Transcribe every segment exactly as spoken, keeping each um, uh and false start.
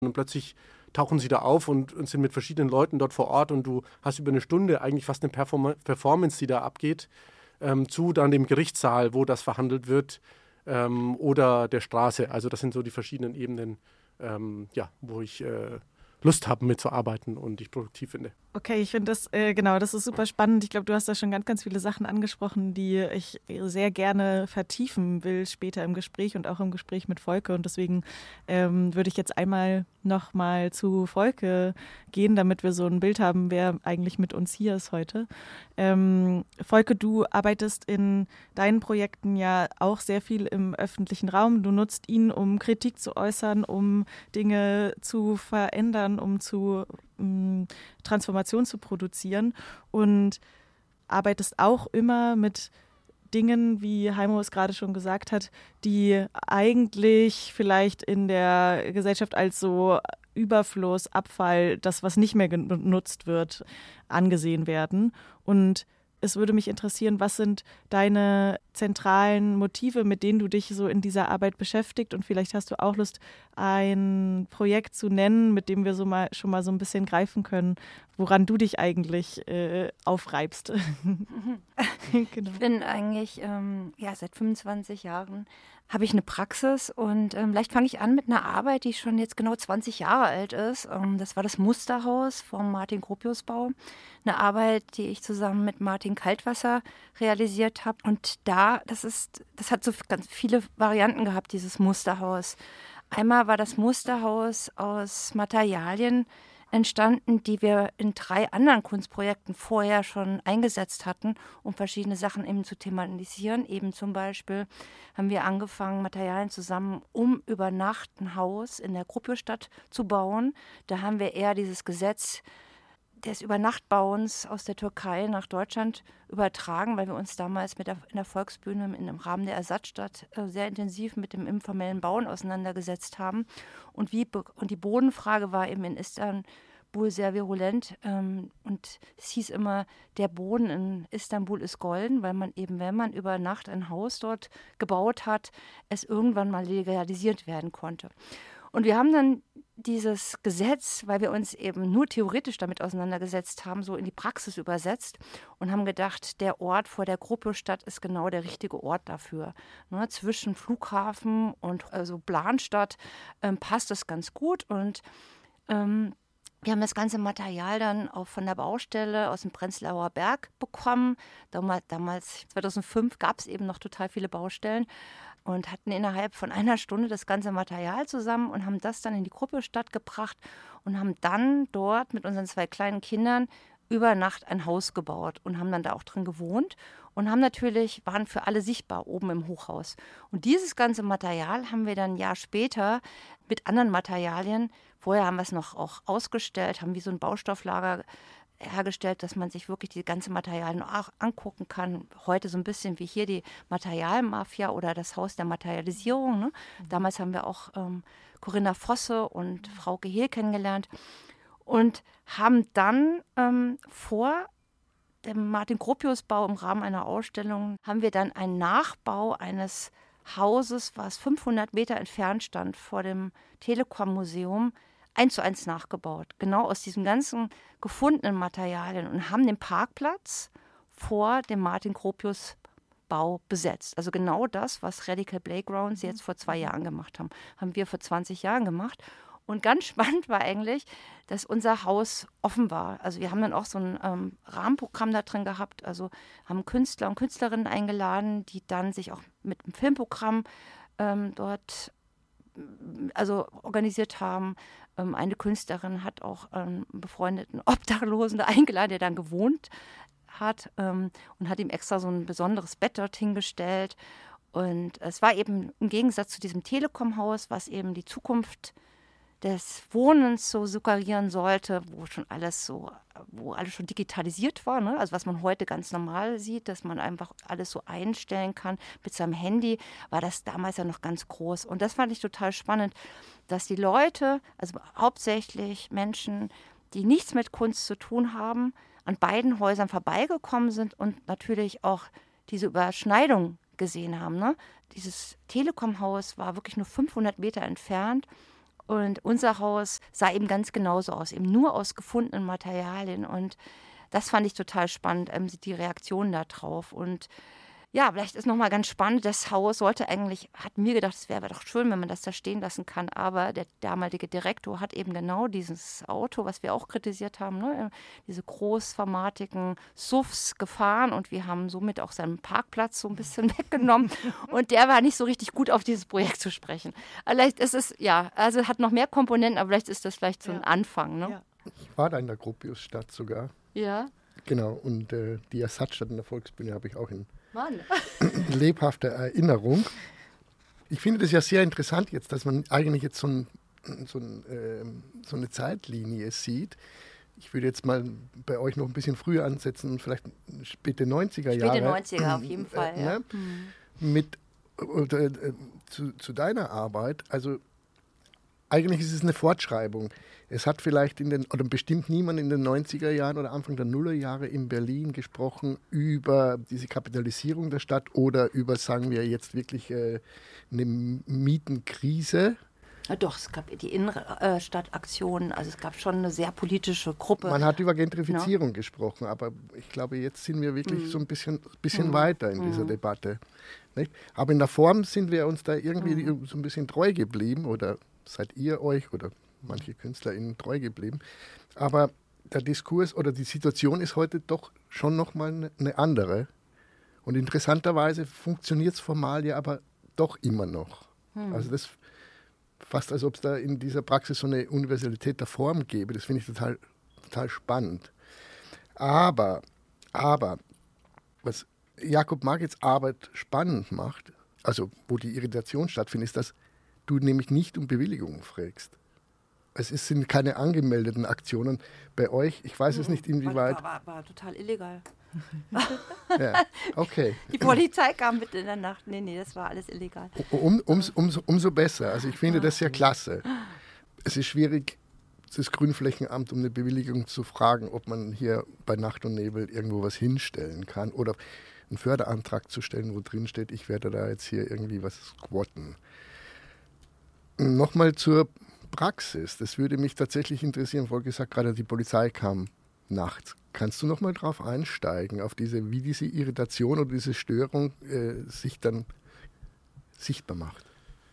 Und plötzlich tauchen sie da auf und, und sind mit verschiedenen Leuten dort vor Ort und du hast über eine Stunde eigentlich fast eine Perform- Performance, die da abgeht, ähm, zu dann dem Gerichtssaal, wo das verhandelt wird, ähm, oder der Straße. Also das sind so die verschiedenen Ebenen, ähm, ja, wo ich äh, Lust habe, mitzuarbeiten und ich produktiv finde. Okay, ich finde das, äh, genau, das ist super spannend. Ich glaube, du hast da schon ganz, ganz viele Sachen angesprochen, die ich sehr gerne vertiefen will später im Gespräch und auch im Gespräch mit Volke. Und deswegen ähm, würde ich jetzt einmal nochmal zu Volke gehen, damit wir so ein Bild haben, wer eigentlich mit uns hier ist heute. Ähm, Volke, du arbeitest in deinen Projekten ja auch sehr viel im öffentlichen Raum. Du nutzt ihn, um Kritik zu äußern, um Dinge zu verändern, um zu um, Transformation zu produzieren und arbeitest auch immer mit Dingen, wie Heimo es gerade schon gesagt hat, die eigentlich vielleicht in der Gesellschaft als so Überfluss, Abfall, das, was nicht mehr genutzt wird, angesehen werden. Und es würde mich interessieren, was sind deine zentralen Motive, mit denen du dich so in dieser Arbeit beschäftigt? Und vielleicht hast du auch Lust, ein Projekt zu nennen, mit dem wir so mal schon mal so ein bisschen greifen können, woran du dich eigentlich äh, aufreibst. Genau. Ich bin eigentlich ähm, ja, seit fünfundzwanzig Jahren habe ich eine Praxis und ähm, vielleicht fange ich an mit einer Arbeit, die schon jetzt genau zwanzig Jahre alt ist. Ähm, das war das Musterhaus vom Martin-Gropius-Bau. Eine Arbeit, die ich zusammen mit Martin Kaltwasser realisiert habe. Und da, das ist, das hat so ganz viele Varianten gehabt, dieses Musterhaus. Einmal war das Musterhaus aus Materialien entstanden, die wir in drei anderen Kunstprojekten vorher schon eingesetzt hatten, um verschiedene Sachen eben zu thematisieren. Eben zum Beispiel haben wir angefangen, Materialien zusammen, um über Nacht ein Haus in der Gropiusstadt zu bauen. Da haben wir eher dieses Gesetz des Übernachtbauens aus der Türkei nach Deutschland übertragen, weil wir uns damals mit der, in der Volksbühne im Rahmen der Ersatzstadt äh, sehr intensiv mit dem informellen Bauen auseinandergesetzt haben. Und, wie, und die Bodenfrage war eben in Istanbul sehr virulent. Ähm, und es hieß immer, der Boden in Istanbul ist golden, weil man eben, wenn man über Nacht ein Haus dort gebaut hat, es irgendwann mal legalisiert werden konnte. Und wir haben dann dieses Gesetz, weil wir uns eben nur theoretisch damit auseinandergesetzt haben, so in die Praxis übersetzt und haben gedacht, der Ort vor der Gropiusstadt ist genau der richtige Ort dafür. Ne, zwischen Flughafen und also Planstadt ähm, passt das ganz gut und ähm, wir haben das ganze Material dann auch von der Baustelle aus dem Prenzlauer Berg bekommen. Damals, damals zweitausendfünf gab es eben noch total viele Baustellen. Und hatten innerhalb von einer Stunde das ganze Material zusammen und haben das dann in die Gropiusstadt gebracht und haben dann dort mit unseren zwei kleinen Kindern über Nacht ein Haus gebaut und haben dann da auch drin gewohnt und haben natürlich, waren für alle sichtbar oben im Hochhaus. Und dieses ganze Material haben wir dann ein Jahr später mit anderen Materialien, vorher haben wir es noch auch ausgestellt, haben wie so ein Baustofflager hergestellt, dass man sich wirklich die ganzen Materialien auch angucken kann. Heute so ein bisschen wie hier die Materialmafia oder das Haus der Materialisierung. Ne? Mhm. Damals haben wir auch ähm, Corinna Fosse und Frauke Hehl kennengelernt und haben dann ähm, vor dem Martin-Gropius-Bau im Rahmen einer Ausstellung, haben wir dann einen Nachbau eines Hauses, was fünfhundert Meter entfernt stand vor dem Telekom-Museum, eins zu eins nachgebaut, genau aus diesen ganzen gefundenen Materialien und haben den Parkplatz vor dem Martin-Gropius-Bau besetzt. Also genau das, was Radical Playgrounds jetzt vor zwei Jahren gemacht haben, haben wir vor zwanzig Jahren gemacht. Und ganz spannend war eigentlich, dass unser Haus offen war. Also wir haben dann auch so ein ähm, Rahmenprogramm da drin gehabt, also haben Künstler und Künstlerinnen eingeladen, die dann sich auch mit einem Filmprogramm ähm, dort also organisiert haben. Ähm, eine Künstlerin hat auch einen befreundeten Obdachlosen da eingeladen, der dann gewohnt hat ähm, und hat ihm extra so ein besonderes Bett dort hingestellt. Und es war eben im Gegensatz zu diesem Telekom-Haus, was eben die Zukunft des Wohnens so suggerieren sollte, wo schon alles so, wo alles schon digitalisiert war, ne? Also was man heute ganz normal sieht, dass man einfach alles so einstellen kann mit seinem Handy, war das damals ja noch ganz groß. Und das fand ich total spannend, dass die Leute, also hauptsächlich Menschen, die nichts mit Kunst zu tun haben, an beiden Häusern vorbeigekommen sind und natürlich auch diese Überschneidung gesehen haben. Ne? Dieses Telekom-Haus war wirklich nur fünfhundert Meter entfernt. Und unser Haus sah eben ganz genauso aus, eben nur aus gefundenen Materialien. Und das fand ich total spannend, ähm, die Reaktion da drauf. Und ja, vielleicht ist nochmal ganz spannend, das Haus sollte eigentlich, hat mir gedacht, es wäre doch schön, wenn man das da stehen lassen kann, aber der damalige Direktor hat eben genau dieses Auto, was wir auch kritisiert haben, ne, diese großformatigen S U Vs gefahren und wir haben somit auch seinen Parkplatz so ein bisschen weggenommen und der war nicht so richtig gut auf dieses Projekt zu sprechen. Vielleicht ist es, ja, also hat noch mehr Komponenten, aber vielleicht ist das vielleicht so ein ja. Anfang. Ne? Ja. Ich war da in der Gropiusstadt sogar. Ja. Genau, und äh, die Ersatzstadt in der Volksbühne habe ich auch in Mann. lebhafte Erinnerung. Ich finde das ja sehr interessant jetzt, dass man eigentlich jetzt so, ein, so, ein, äh, so eine Zeitlinie sieht. Ich würde jetzt mal bei euch noch ein bisschen früher ansetzen und vielleicht späte neunziger Jahre. Späte neunziger auf jeden Fall, äh, ja. Ne? Mhm. Mit, äh, äh, zu, zu deiner Arbeit, also eigentlich ist es eine Fortschreibung. Es hat vielleicht in den, oder bestimmt niemand in den neunziger Jahren oder Anfang der Nullerjahre in Berlin gesprochen über diese Kapitalisierung der Stadt oder über, sagen wir jetzt wirklich, äh, eine Mietenkrise. Ja, doch, es gab die Innenstadtaktionen, also es gab schon eine sehr politische Gruppe. Man hat über Gentrifizierung ja. gesprochen, aber ich glaube, jetzt sind wir wirklich mhm. so ein bisschen, bisschen mhm. weiter in mhm. dieser Debatte. Nicht? Aber in der Form sind wir uns da irgendwie mhm. so ein bisschen treu geblieben oder seid ihr euch oder manche KünstlerInnen treu geblieben. Aber der Diskurs oder die Situation ist heute doch schon nochmal eine andere. Und interessanterweise funktioniert es formal ja aber doch immer noch. Hm. Also das fast, als ob es da in dieser Praxis so eine Universalität der Form gäbe. Das finde ich total, total spannend. Aber, aber, was Jakob Margits Arbeit spannend macht, also wo die Irritation stattfindet, ist, dass du nämlich nicht um Bewilligungen fragst. Es ist, sind keine angemeldeten Aktionen bei euch. Ich weiß es nicht, inwieweit. War, war, war total illegal. Ja, okay. Die Polizei kam mitten in der Nacht. Nee, nee, das war alles illegal. Um, um, umso, umso besser. Also ich finde das ja klasse. Es ist schwierig, das Grünflächenamt um eine Bewilligung zu fragen, ob man hier bei Nacht und Nebel irgendwo was hinstellen kann oder einen Förderantrag zu stellen, wo drin steht, ich werde da jetzt hier irgendwie was squatten. Nochmal zur Praxis. Das würde mich tatsächlich interessieren. Volker sagt gerade, die Polizei kam nachts. Kannst du noch mal drauf einsteigen, auf diese, wie diese Irritation oder diese Störung äh, sich dann sichtbar macht?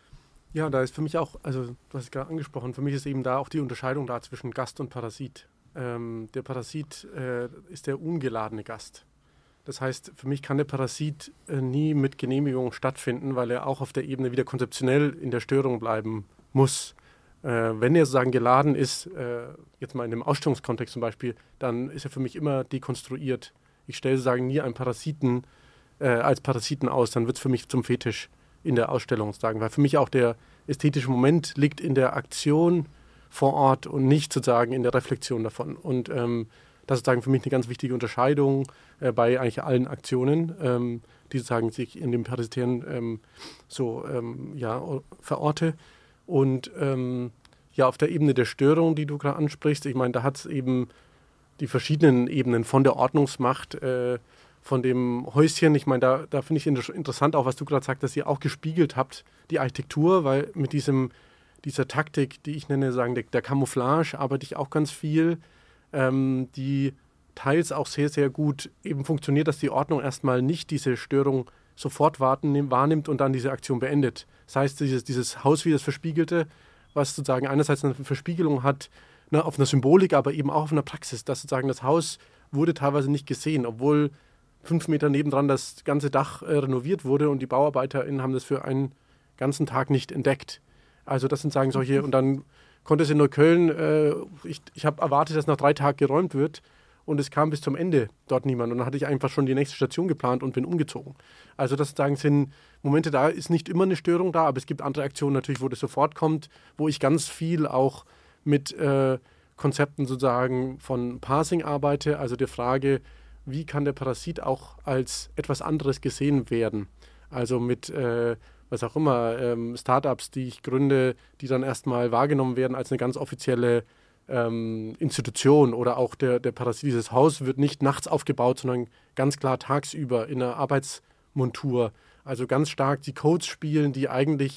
Ja, da ist für mich auch, also du hast es gerade angesprochen, für mich ist eben da auch die Unterscheidung da zwischen Gast und Parasit. Ähm, der Parasit äh, ist der ungeladene Gast. Das heißt, für mich kann der Parasit äh, nie mit Genehmigung stattfinden, weil er auch auf der Ebene wieder konzeptionell in der Störung bleiben muss. Äh, wenn er sozusagen geladen ist, äh, jetzt mal in dem Ausstellungskontext zum Beispiel, dann ist er für mich immer dekonstruiert. Ich stelle sozusagen nie einen Parasiten äh, als Parasiten aus, dann wird es für mich zum Fetisch in der Ausstellung sozusagen, weil für mich auch der ästhetische Moment liegt in der Aktion vor Ort und nicht sozusagen in der Reflexion davon. Und ähm, das ist sozusagen für mich eine ganz wichtige Unterscheidung äh, bei eigentlich allen Aktionen, ähm, die sozusagen sich in dem Parasitären ähm, so ähm, ja, verorte. Und ähm, ja, auf der Ebene der Störung, die du gerade ansprichst, ich meine, da hat es eben die verschiedenen Ebenen von der Ordnungsmacht, äh, von dem Häuschen. Ich meine, da, da finde ich inter- interessant auch, was du gerade sagst, dass ihr auch gespiegelt habt, die Architektur, weil mit diesem, dieser Taktik, die ich nenne, sagen, der, der Camouflage, arbeite ich auch ganz viel, ähm, die teils auch sehr, sehr gut eben funktioniert, dass die Ordnung erstmal nicht diese Störung sofort warten, wahrnimmt und dann diese Aktion beendet. Das heißt, dieses, dieses Haus wie das Verspiegelte, was sozusagen einerseits eine Verspiegelung hat, ne, auf einer Symbolik, aber eben auch auf einer Praxis, dass sozusagen das Haus wurde teilweise nicht gesehen, obwohl fünf Meter nebendran das ganze Dach äh, renoviert wurde und die BauarbeiterInnen haben das für einen ganzen Tag nicht entdeckt. Also das sind sagen solche, und dann konnte es in Neukölln, äh, ich, ich habe erwartet, dass nach drei Tagen geräumt wird, und es kam bis zum Ende dort niemand. Und dann hatte ich einfach schon die nächste Station geplant und bin umgezogen. Also das sozusagen sind Momente, da ist nicht immer eine Störung da, aber es gibt andere Aktionen natürlich, wo das sofort kommt, wo ich ganz viel auch mit äh, Konzepten sozusagen von Parsing arbeite, also der Frage, wie kann der Parasit auch als etwas anderes gesehen werden? Also mit, äh, was auch immer, ähm, Startups, die ich gründe, die dann erstmal wahrgenommen werden als eine ganz offizielle Ähm, Institution, oder auch der, der Parasit, dieses Haus wird nicht nachts aufgebaut, sondern ganz klar tagsüber in einer Arbeitsmontur. Also ganz stark die Codes spielen, die eigentlich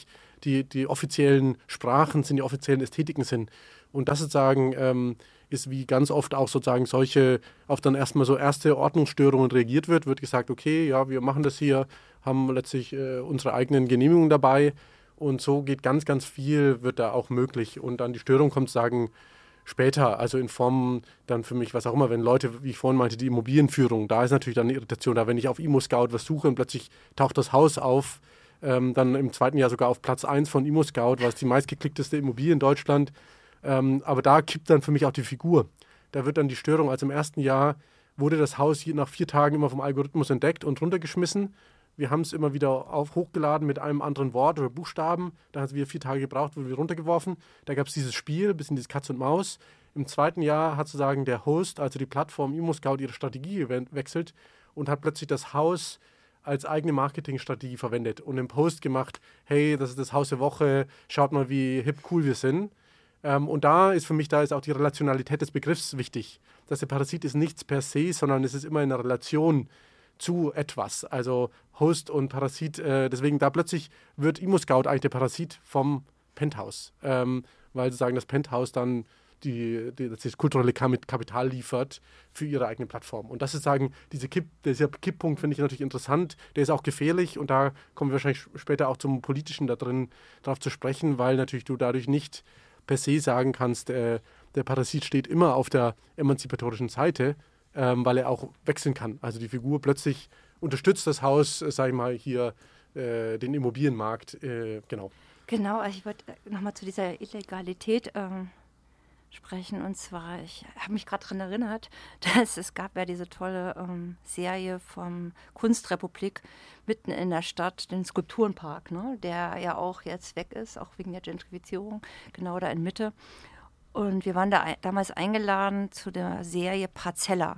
die, die offiziellen Sprachen sind, die offiziellen Ästhetiken sind. Und das sozusagen ähm, ist, wie ganz oft auch sozusagen solche, auf dann erstmal so erste Ordnungsstörungen reagiert wird, wird gesagt, okay, ja, wir machen das hier, haben letztlich äh, unsere eigenen Genehmigungen dabei und so geht ganz, ganz viel, wird da auch möglich. Und dann die Störung kommt sozusagen später, also in Form dann für mich, was auch immer, wenn Leute, wie ich vorhin meinte, die Immobilienführung, da ist natürlich dann eine Irritation da, wenn ich auf ImmoScout was suche und plötzlich taucht das Haus auf, ähm, dann im zweiten Jahr sogar auf Platz eins von ImmoScout, was die meistgeklickteste Immobilie in Deutschland, ähm, aber da kippt dann für mich auch die Figur. Da wird dann die Störung, also im ersten Jahr wurde das Haus nach vier Tagen immer vom Algorithmus entdeckt und runtergeschmissen. Wir haben es immer wieder auf, hochgeladen mit einem anderen Wort oder Buchstaben. Da hat es wieder vier Tage gebraucht, wurde wieder runtergeworfen. Da gab es dieses Spiel, ein bisschen dieses Katz und Maus. Im zweiten Jahr hat sozusagen der Host, also die Plattform ImmoScout, ihre Strategie gewechselt und hat plötzlich das Haus als eigene Marketingstrategie verwendet und einen Post gemacht, hey, das ist das Haus der Woche, schaut mal, wie hip cool wir sind. Ähm, und da ist für mich, da ist auch die Relationalität des Begriffs wichtig. Dass der Parasit ist nichts per se, sondern es ist immer in einer Relation zu etwas, also Host und Parasit, äh, deswegen da plötzlich wird ImmoScout eigentlich der Parasit vom Penthouse, ähm, weil sozusagen das Penthouse dann die, die, das kulturelle Kapital liefert für ihre eigene Plattform. Und das ist sagen, diese Kipp, dieser Kipppunkt finde ich natürlich interessant, der ist auch gefährlich und da kommen wir wahrscheinlich später auch zum Politischen da drin drauf zu sprechen, weil natürlich du dadurch nicht per se sagen kannst, äh, der Parasit steht immer auf der emanzipatorischen Seite, Ähm, weil er auch wechseln kann. Also die Figur plötzlich unterstützt das Haus, äh, sag ich mal, hier äh, den Immobilienmarkt, äh, genau. Genau, also ich wollte nochmal zu dieser Illegalität ähm, sprechen. Und zwar, ich habe mich gerade daran erinnert, dass es gab ja diese tolle ähm, Serie vom Kunstrepublik mitten in der Stadt, den Skulpturenpark, ne, der ja auch jetzt weg ist, auch wegen der Gentrifizierung, genau da in Mitte. Und wir waren da ein, damals eingeladen zu der Serie Parzella.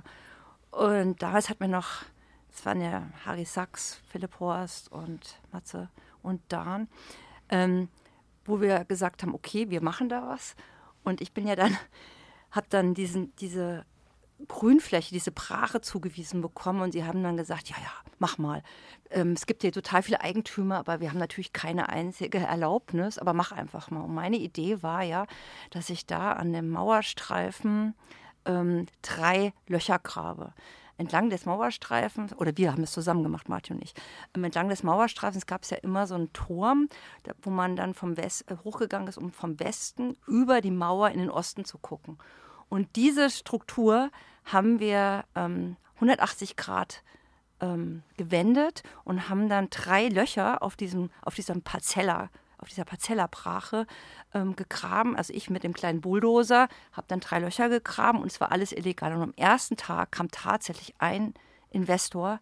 Und damals hatten wir noch, das waren ja Harry Sachs, Philipp Horst und Matze und Dan, ähm, wo wir gesagt haben, okay, wir machen da was. Und ich bin ja dann, habe dann diesen, diese Grünfläche, diese Brache zugewiesen bekommen und sie haben dann gesagt, ja, ja, mach mal. Ähm, es gibt hier total viele Eigentümer, aber wir haben natürlich keine einzige Erlaubnis, aber mach einfach mal. Und meine Idee war ja, dass ich da an dem Mauerstreifen ähm, drei Löcher grabe. Entlang des Mauerstreifens, oder wir haben es zusammen gemacht, Martin und ich, ähm, entlang des Mauerstreifens gab es ja immer so einen Turm, da, wo man dann vom West, äh, hochgegangen ist, um vom Westen über die Mauer in den Osten zu gucken. Und diese Struktur haben wir ähm, hundertachtzig Grad ähm, gewendet und haben dann drei Löcher auf diesem, auf diesem Parzella, auf dieser Parzellabrache ähm, gegraben. Also ich mit dem kleinen Bulldozer habe dann drei Löcher gegraben und es war alles illegal. Und am ersten Tag kam tatsächlich ein Investor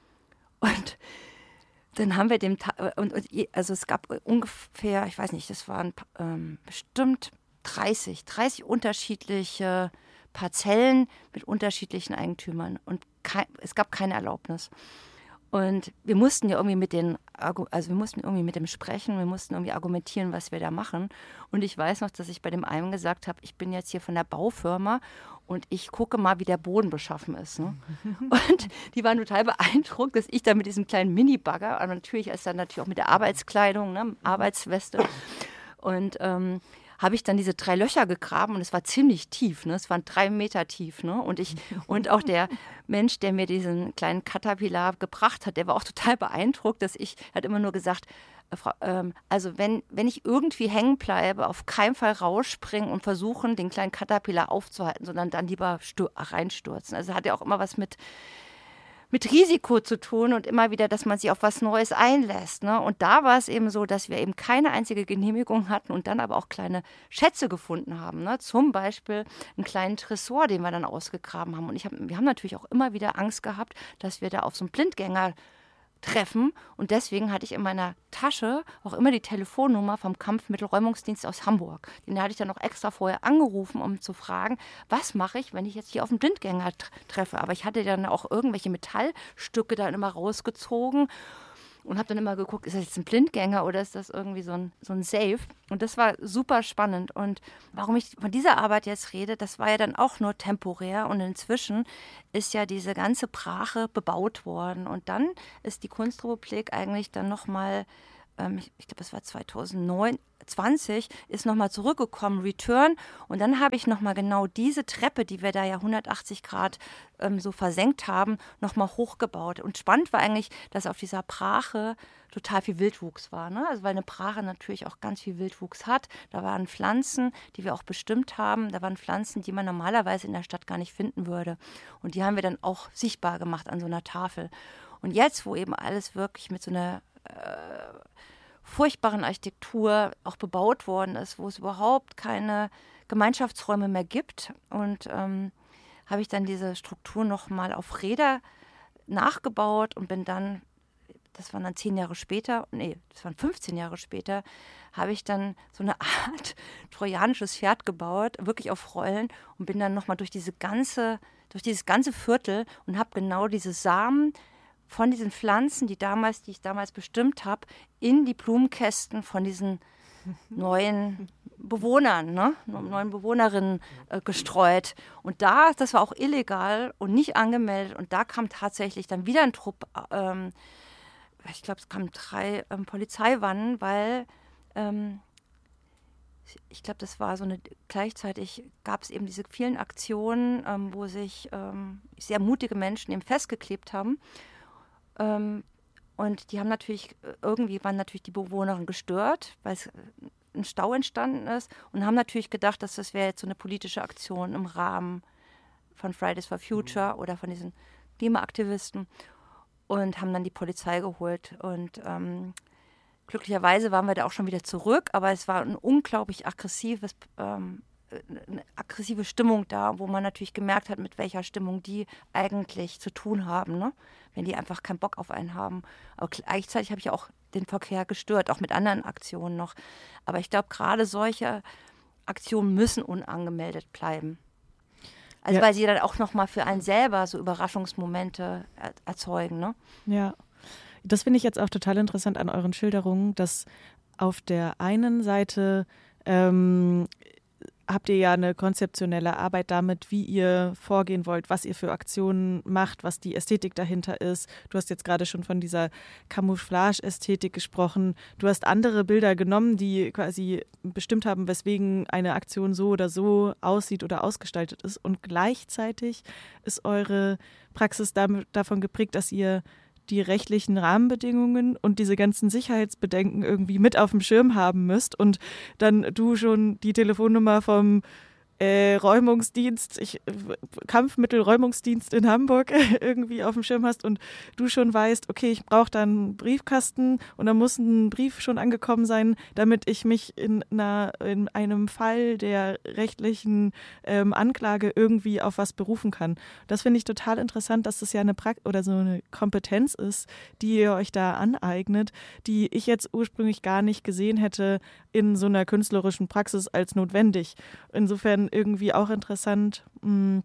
und dann haben wir dem, Ta- und, und also es gab ungefähr, ich weiß nicht, das waren ähm, bestimmt dreißig, dreißig unterschiedliche Parzellen mit unterschiedlichen Eigentümern und kein, es gab keine Erlaubnis. Und wir mussten ja irgendwie mit den, also wir mussten irgendwie mit dem sprechen, wir mussten irgendwie argumentieren, was wir da machen. Und ich weiß noch, dass ich bei dem einen gesagt habe, ich bin jetzt hier von der Baufirma und ich gucke mal, wie der Boden beschaffen ist. Ne? Und die waren total beeindruckt, dass ich da mit diesem kleinen Mini-Bagger, aber natürlich ist dann natürlich auch mit der Arbeitskleidung, ne, Arbeitsweste und ähm, habe ich dann diese drei Löcher gegraben und es war ziemlich tief, ne? Es waren drei Meter tief. Ne? Und, ich, und auch der Mensch, der mir diesen kleinen Caterpillar gebracht hat, der war auch total beeindruckt, dass ich, hat immer nur gesagt, äh, Frau, ähm, also wenn, wenn ich irgendwie hängen bleibe, auf keinen Fall rausspringen und versuchen, den kleinen Caterpillar aufzuhalten, sondern dann lieber stür- reinstürzen. Also hat ja auch immer was mit mit Risiko zu tun und immer wieder, dass man sich auf was Neues einlässt. Ne? Und da war es eben so, dass wir eben keine einzige Genehmigung hatten und dann aber auch kleine Schätze gefunden haben. Ne? Zum Beispiel einen kleinen Tresor, den wir dann ausgegraben haben. Und ich hab, wir haben natürlich auch immer wieder Angst gehabt, dass wir da auf so einen Blindgänger treffen. Und deswegen hatte ich in meiner Tasche auch immer die Telefonnummer vom Kampfmittelräumungsdienst aus Hamburg. Den hatte ich dann auch extra vorher angerufen, um zu fragen, was mache ich, wenn ich jetzt hier auf einen Blindgänger t- treffe. Aber ich hatte dann auch irgendwelche Metallstücke dann immer rausgezogen und habe dann immer geguckt, ist das jetzt ein Blindgänger oder ist das irgendwie so ein, so ein Safe? Und das war super spannend. Und warum ich von dieser Arbeit jetzt rede, das war ja dann auch nur temporär. Und inzwischen ist ja diese ganze Brache bebaut worden. Und dann ist die Kunstrepublik eigentlich dann nochmal ähm, ich, ich glaube, das war zweitausendneun, zwanzig, ist nochmal zurückgekommen, Return. Und dann habe ich nochmal genau diese Treppe, die wir da ja hundertachtzig Grad ähm, so versenkt haben, nochmal hochgebaut. Und spannend war eigentlich, dass auf dieser Brache total viel Wildwuchs war. Ne? Also weil eine Brache natürlich auch ganz viel Wildwuchs hat. Da waren Pflanzen, die wir auch bestimmt haben. Da waren Pflanzen, die man normalerweise in der Stadt gar nicht finden würde. Und die haben wir dann auch sichtbar gemacht an so einer Tafel. Und jetzt, wo eben alles wirklich mit so einer äh, furchtbaren Architektur auch bebaut worden ist, wo es überhaupt keine Gemeinschaftsräume mehr gibt. Und ähm, habe ich dann diese Struktur nochmal auf Räder nachgebaut und bin dann, das waren dann zehn Jahre später, nee, das waren fünfzehn Jahre später, habe ich dann so eine Art trojanisches Pferd gebaut, wirklich auf Rollen und bin dann nochmal durch diese ganze, durch dieses ganze Viertel und habe genau diese Samen von diesen Pflanzen, die damals, die ich damals bestimmt habe, in die Blumenkästen von diesen neuen Bewohnern, ne, neuen Bewohnerinnen äh, gestreut. Und da, das war auch illegal und nicht angemeldet. Und da kam tatsächlich dann wieder ein Trupp, ähm, ich glaube, es kamen drei ähm, Polizeiwannen, weil ähm, ich glaube, das war so eine, gleichzeitig gab es eben diese vielen Aktionen, ähm, wo sich ähm, sehr mutige Menschen eben festgeklebt haben. Ähm, und die haben natürlich, irgendwie waren natürlich die Bewohnerinnen gestört, weil es ein Stau entstanden ist und haben natürlich gedacht, dass das wäre jetzt so eine politische Aktion im Rahmen von Fridays for Future mhm. oder von diesen Klimaaktivisten und haben dann die Polizei geholt. Und ähm, glücklicherweise waren wir da auch schon wieder zurück, aber es war ein unglaublich aggressives ähm, eine aggressive Stimmung da, wo man natürlich gemerkt hat, mit welcher Stimmung die eigentlich zu tun haben, ne? Wenn die einfach keinen Bock auf einen haben. Aber gleichzeitig habe ich auch den Verkehr gestört, auch mit anderen Aktionen noch. Aber ich glaube, gerade solche Aktionen müssen unangemeldet bleiben. Also ja. Weil sie dann auch nochmal für einen selber so Überraschungsmomente er- erzeugen, ne? Ja, das finde ich jetzt auch total interessant an euren Schilderungen, dass auf der einen Seite ähm, habt ihr ja eine konzeptionelle Arbeit damit, wie ihr vorgehen wollt, was ihr für Aktionen macht, was die Ästhetik dahinter ist. Du hast jetzt gerade schon von dieser Camouflage-Ästhetik gesprochen. Du hast andere Bilder genommen, die quasi bestimmt haben, weswegen eine Aktion so oder so aussieht oder ausgestaltet ist. Und gleichzeitig ist eure Praxis damit, davon geprägt, dass ihr die rechtlichen Rahmenbedingungen und diese ganzen Sicherheitsbedenken irgendwie mit auf dem Schirm haben müsst und dann du schon die Telefonnummer vom äh, Räumungsdienst, ich, Kampfmittelräumungsdienst in Hamburg irgendwie auf dem Schirm hast und du schon weißt, okay, ich brauche da einen Briefkasten und da muss ein Brief schon angekommen sein, damit ich mich in, einer, in einem Fall der rechtlichen ähm, Anklage irgendwie auf was berufen kann. Das finde ich total interessant, dass das ja eine Praxis oder so eine Kompetenz ist, die ihr euch da aneignet, die ich jetzt ursprünglich gar nicht gesehen hätte in so einer künstlerischen Praxis als notwendig. Insofern irgendwie auch interessant, mh,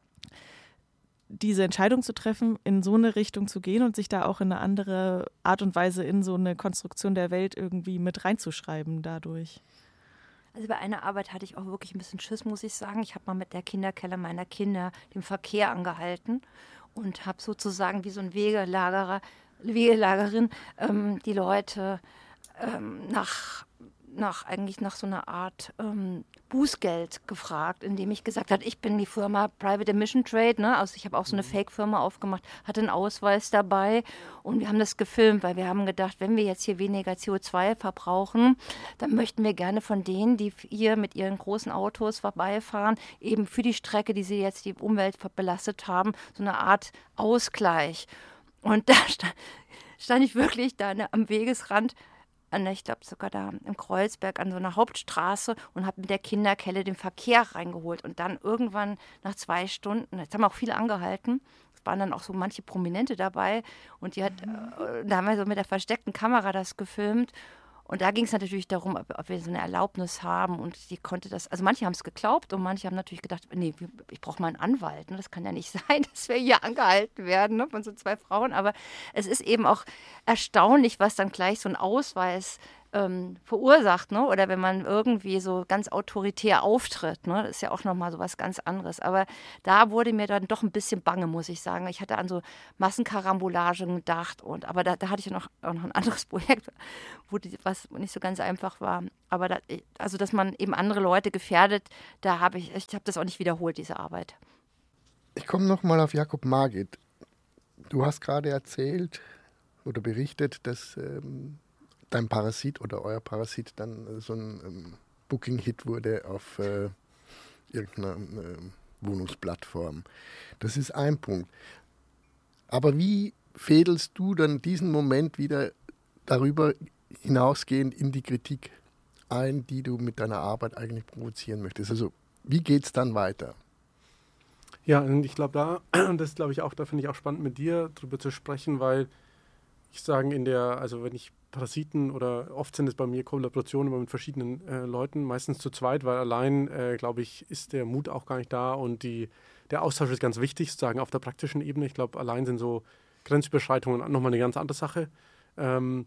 diese Entscheidung zu treffen, in so eine Richtung zu gehen und sich da auch in eine andere Art und Weise in so eine Konstruktion der Welt irgendwie mit reinzuschreiben dadurch. Also bei einer Arbeit hatte ich auch wirklich ein bisschen Schiss, muss ich sagen. Ich habe mal mit der Kinderkelle meiner Kinder den Verkehr angehalten und habe sozusagen wie so ein Wegelagerer, Wegelagerin ähm, die Leute ähm, nach nach eigentlich nach so einer Art ähm, Bußgeld gefragt, indem ich gesagt habe, ich bin die Firma Private Emission Trade, ne? Also ich habe auch so eine Fake-Firma aufgemacht, hatte einen Ausweis dabei und wir haben das gefilmt, weil wir haben gedacht, wenn wir jetzt hier weniger C O zwei verbrauchen, dann möchten wir gerne von denen, die hier mit ihren großen Autos vorbeifahren, eben für die Strecke, die sie jetzt die Umwelt belastet haben, so eine Art Ausgleich. Und da stand, stand ich wirklich da ne, am Wegesrand, ich glaube sogar da im Kreuzberg an so einer Hauptstraße und habe mit der Kinderkelle den Verkehr reingeholt. Und dann irgendwann nach zwei Stunden, jetzt haben auch viele angehalten, es waren dann auch so manche Prominente dabei und die hat, äh, da haben wir so mit der versteckten Kamera das gefilmt. Und da ging es natürlich darum, ob, ob wir so eine Erlaubnis haben und die konnte das, also manche haben es geglaubt und manche haben natürlich gedacht, nee, ich brauche mal einen Anwalt, ne? Das kann ja nicht sein, dass wir hier angehalten werden, ne? Von so zwei Frauen, aber es ist eben auch erstaunlich, was dann gleich so ein Ausweis ähm, verursacht, ne? Oder wenn man irgendwie so ganz autoritär auftritt, ne? Das ist ja auch nochmal so was ganz anderes. Aber da wurde mir dann doch ein bisschen bange, muss ich sagen. Ich hatte an so Massenkarambolagen gedacht, und, aber da, da hatte ich ja noch, auch noch ein anderes Projekt, wo die, was nicht so ganz einfach war. Aber da, also, dass man eben andere Leute gefährdet, da habe ich, ich habe das auch nicht wiederholt, diese Arbeit. Ich komme nochmal auf Jakob Margit. Du hast gerade erzählt oder berichtet, dass ähm, dein Parasit oder euer Parasit dann äh, so ein ähm, Booking-Hit wurde auf äh, irgendeiner äh, Wohnungsplattform. Das ist ein Punkt. Aber wie fädelst du dann diesen Moment wieder darüber hinausgehend in die Kritik ein, die du mit deiner Arbeit eigentlich provozieren möchtest? Also wie geht es dann weiter? Ja, und ich glaube, da, das glaube ich auch, da finde ich auch spannend, mit dir drüber zu sprechen, weil ich sage, in der, also wenn ich Parasiten oder oft sind es bei mir Kollaborationen mit verschiedenen äh, Leuten, meistens zu zweit, weil allein, äh, glaube ich, ist der Mut auch gar nicht da und die, der Austausch ist ganz wichtig, sozusagen auf der praktischen Ebene. Ich glaube, allein sind so Grenzüberschreitungen nochmal eine ganz andere Sache. Ähm,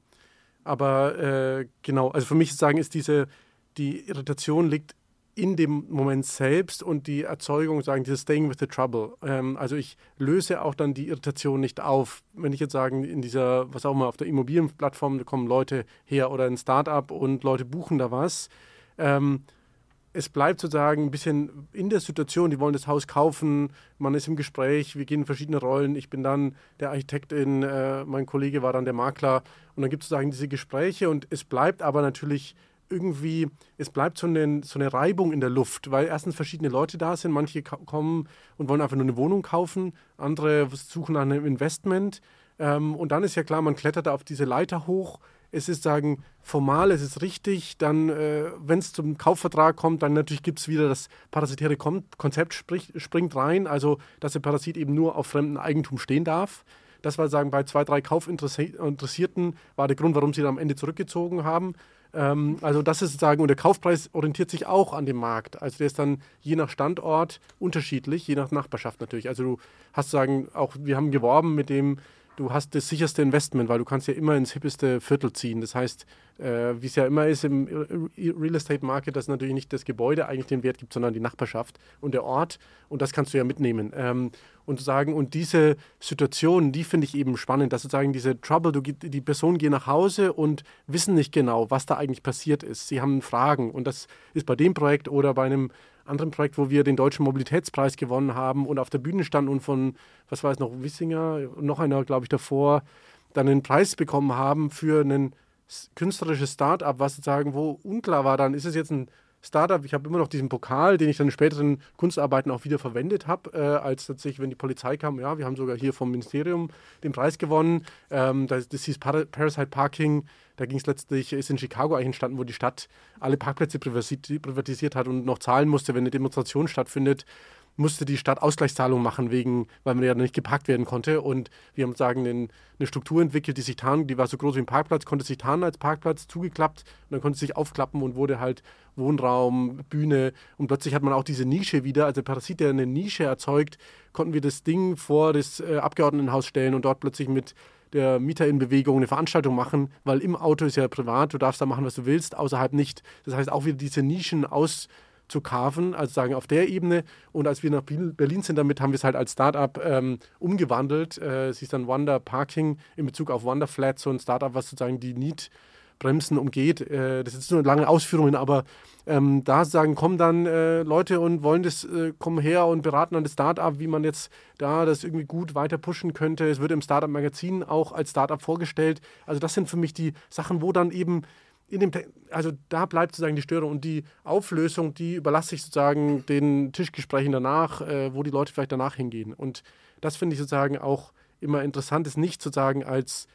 aber äh, genau, also für mich sozusagen ist diese, die Irritation liegt in dem Moment selbst und die Erzeugung, sagen, dieses Staying with the Trouble. Ähm, also ich löse auch dann die Irritation nicht auf. Wenn ich jetzt sagen, in dieser, was auch immer, auf der Immobilienplattform, da kommen Leute her oder ein Start-up und Leute buchen da was. Ähm, es bleibt sozusagen ein bisschen in der Situation, die wollen das Haus kaufen, man ist im Gespräch, wir gehen in verschiedene Rollen. Ich bin dann der Architektin, äh, mein Kollege war dann der Makler und dann gibt es sozusagen diese Gespräche und es bleibt aber natürlich irgendwie, es bleibt so eine, so eine Reibung in der Luft, weil erstens verschiedene Leute da sind, manche ka- kommen und wollen einfach nur eine Wohnung kaufen, andere suchen nach einem Investment ähm, und dann ist ja klar, man klettert da auf diese Leiter hoch, es ist sagen, formal, es ist richtig, dann, äh, wenn es zum Kaufvertrag kommt, dann natürlich gibt es wieder das parasitäre Kon- Konzept sprich, springt rein, also dass der Parasit eben nur auf fremdem Eigentum stehen darf. Das war sagen, bei zwei, drei Kaufinteressierten war der Grund, warum sie dann am Ende zurückgezogen haben. Ähm, also das ist sozusagen, und der Kaufpreis orientiert sich auch an dem Markt. Also der ist dann je nach Standort unterschiedlich, je nach Nachbarschaft natürlich. Also du hast sagen, auch wir haben geworben mit dem, du hast das sicherste Investment, weil du kannst ja immer ins hippeste Viertel ziehen. Das heißt, äh, wie es ja immer ist im Real Estate Market, dass natürlich nicht das Gebäude eigentlich den Wert gibt, sondern die Nachbarschaft und der Ort. Und das kannst du ja mitnehmen. Ähm, und sagen, und diese Situation, die finde ich eben spannend, dass sozusagen diese Trouble, du, die Personen gehen nach Hause und wissen nicht genau, was da eigentlich passiert ist. Sie haben Fragen und das ist bei dem Projekt oder bei einem anderen Projekt, wo wir den Deutschen Mobilitätspreis gewonnen haben und auf der Bühne standen und von, was war es noch, Wissinger, noch einer, glaube ich, davor, dann einen Preis bekommen haben für ein künstlerisches Start-up, was sozusagen, wo unklar war, dann ist es jetzt ein Startup, ich habe immer noch diesen Pokal, den ich dann in späteren Kunstarbeiten auch wieder verwendet habe, äh, als tatsächlich, wenn die Polizei kam, ja, wir haben sogar hier vom Ministerium den Preis gewonnen. Ähm, das, das hieß Par- Parasite Parking, da ging es letztlich, ist in Chicago eigentlich entstanden, wo die Stadt alle Parkplätze privatisiert, privatisiert hat und noch zahlen musste, wenn eine Demonstration stattfindet, musste die Stadt Ausgleichszahlungen machen, wegen, weil man ja nicht geparkt werden konnte. Und wir haben sagen, eine, eine Struktur entwickelt, die sich tarn, die war so groß wie ein Parkplatz, konnte sich tarnen als Parkplatz, zugeklappt und dann konnte es sich aufklappen und wurde halt Wohnraum, Bühne und plötzlich hat man auch diese Nische wieder, also der Parasit, der eine Nische erzeugt, konnten wir das Ding vor das äh, Abgeordnetenhaus stellen und dort plötzlich mit der Mieterinnenbewegung eine Veranstaltung machen, weil im Auto ist ja privat, du darfst da machen, was du willst, außerhalb nicht. Das heißt auch wieder diese Nischen aus zu carven, also sagen auf der Ebene. Und als wir nach Berlin sind damit, haben wir es halt als Startup ähm, umgewandelt. Äh, es ist dann Wonder Parking in Bezug auf Wonder Flat, so ein Startup, was sozusagen die Mietbremsen umgeht. Äh, das ist nur lange Ausführungen, aber ähm, da sagen, kommen dann äh, Leute und wollen das, äh, kommen her und beraten an das Startup, wie man jetzt da das irgendwie gut weiter pushen könnte. Es wird im Startup-Magazin auch als Startup vorgestellt. Also das sind für mich die Sachen, wo dann eben in dem, also da bleibt sozusagen die Störung und die Auflösung, die überlasse ich sozusagen den Tischgesprächen danach, äh, wo die Leute vielleicht danach hingehen. Und das finde ich sozusagen auch immer interessant, ist nicht sozusagen als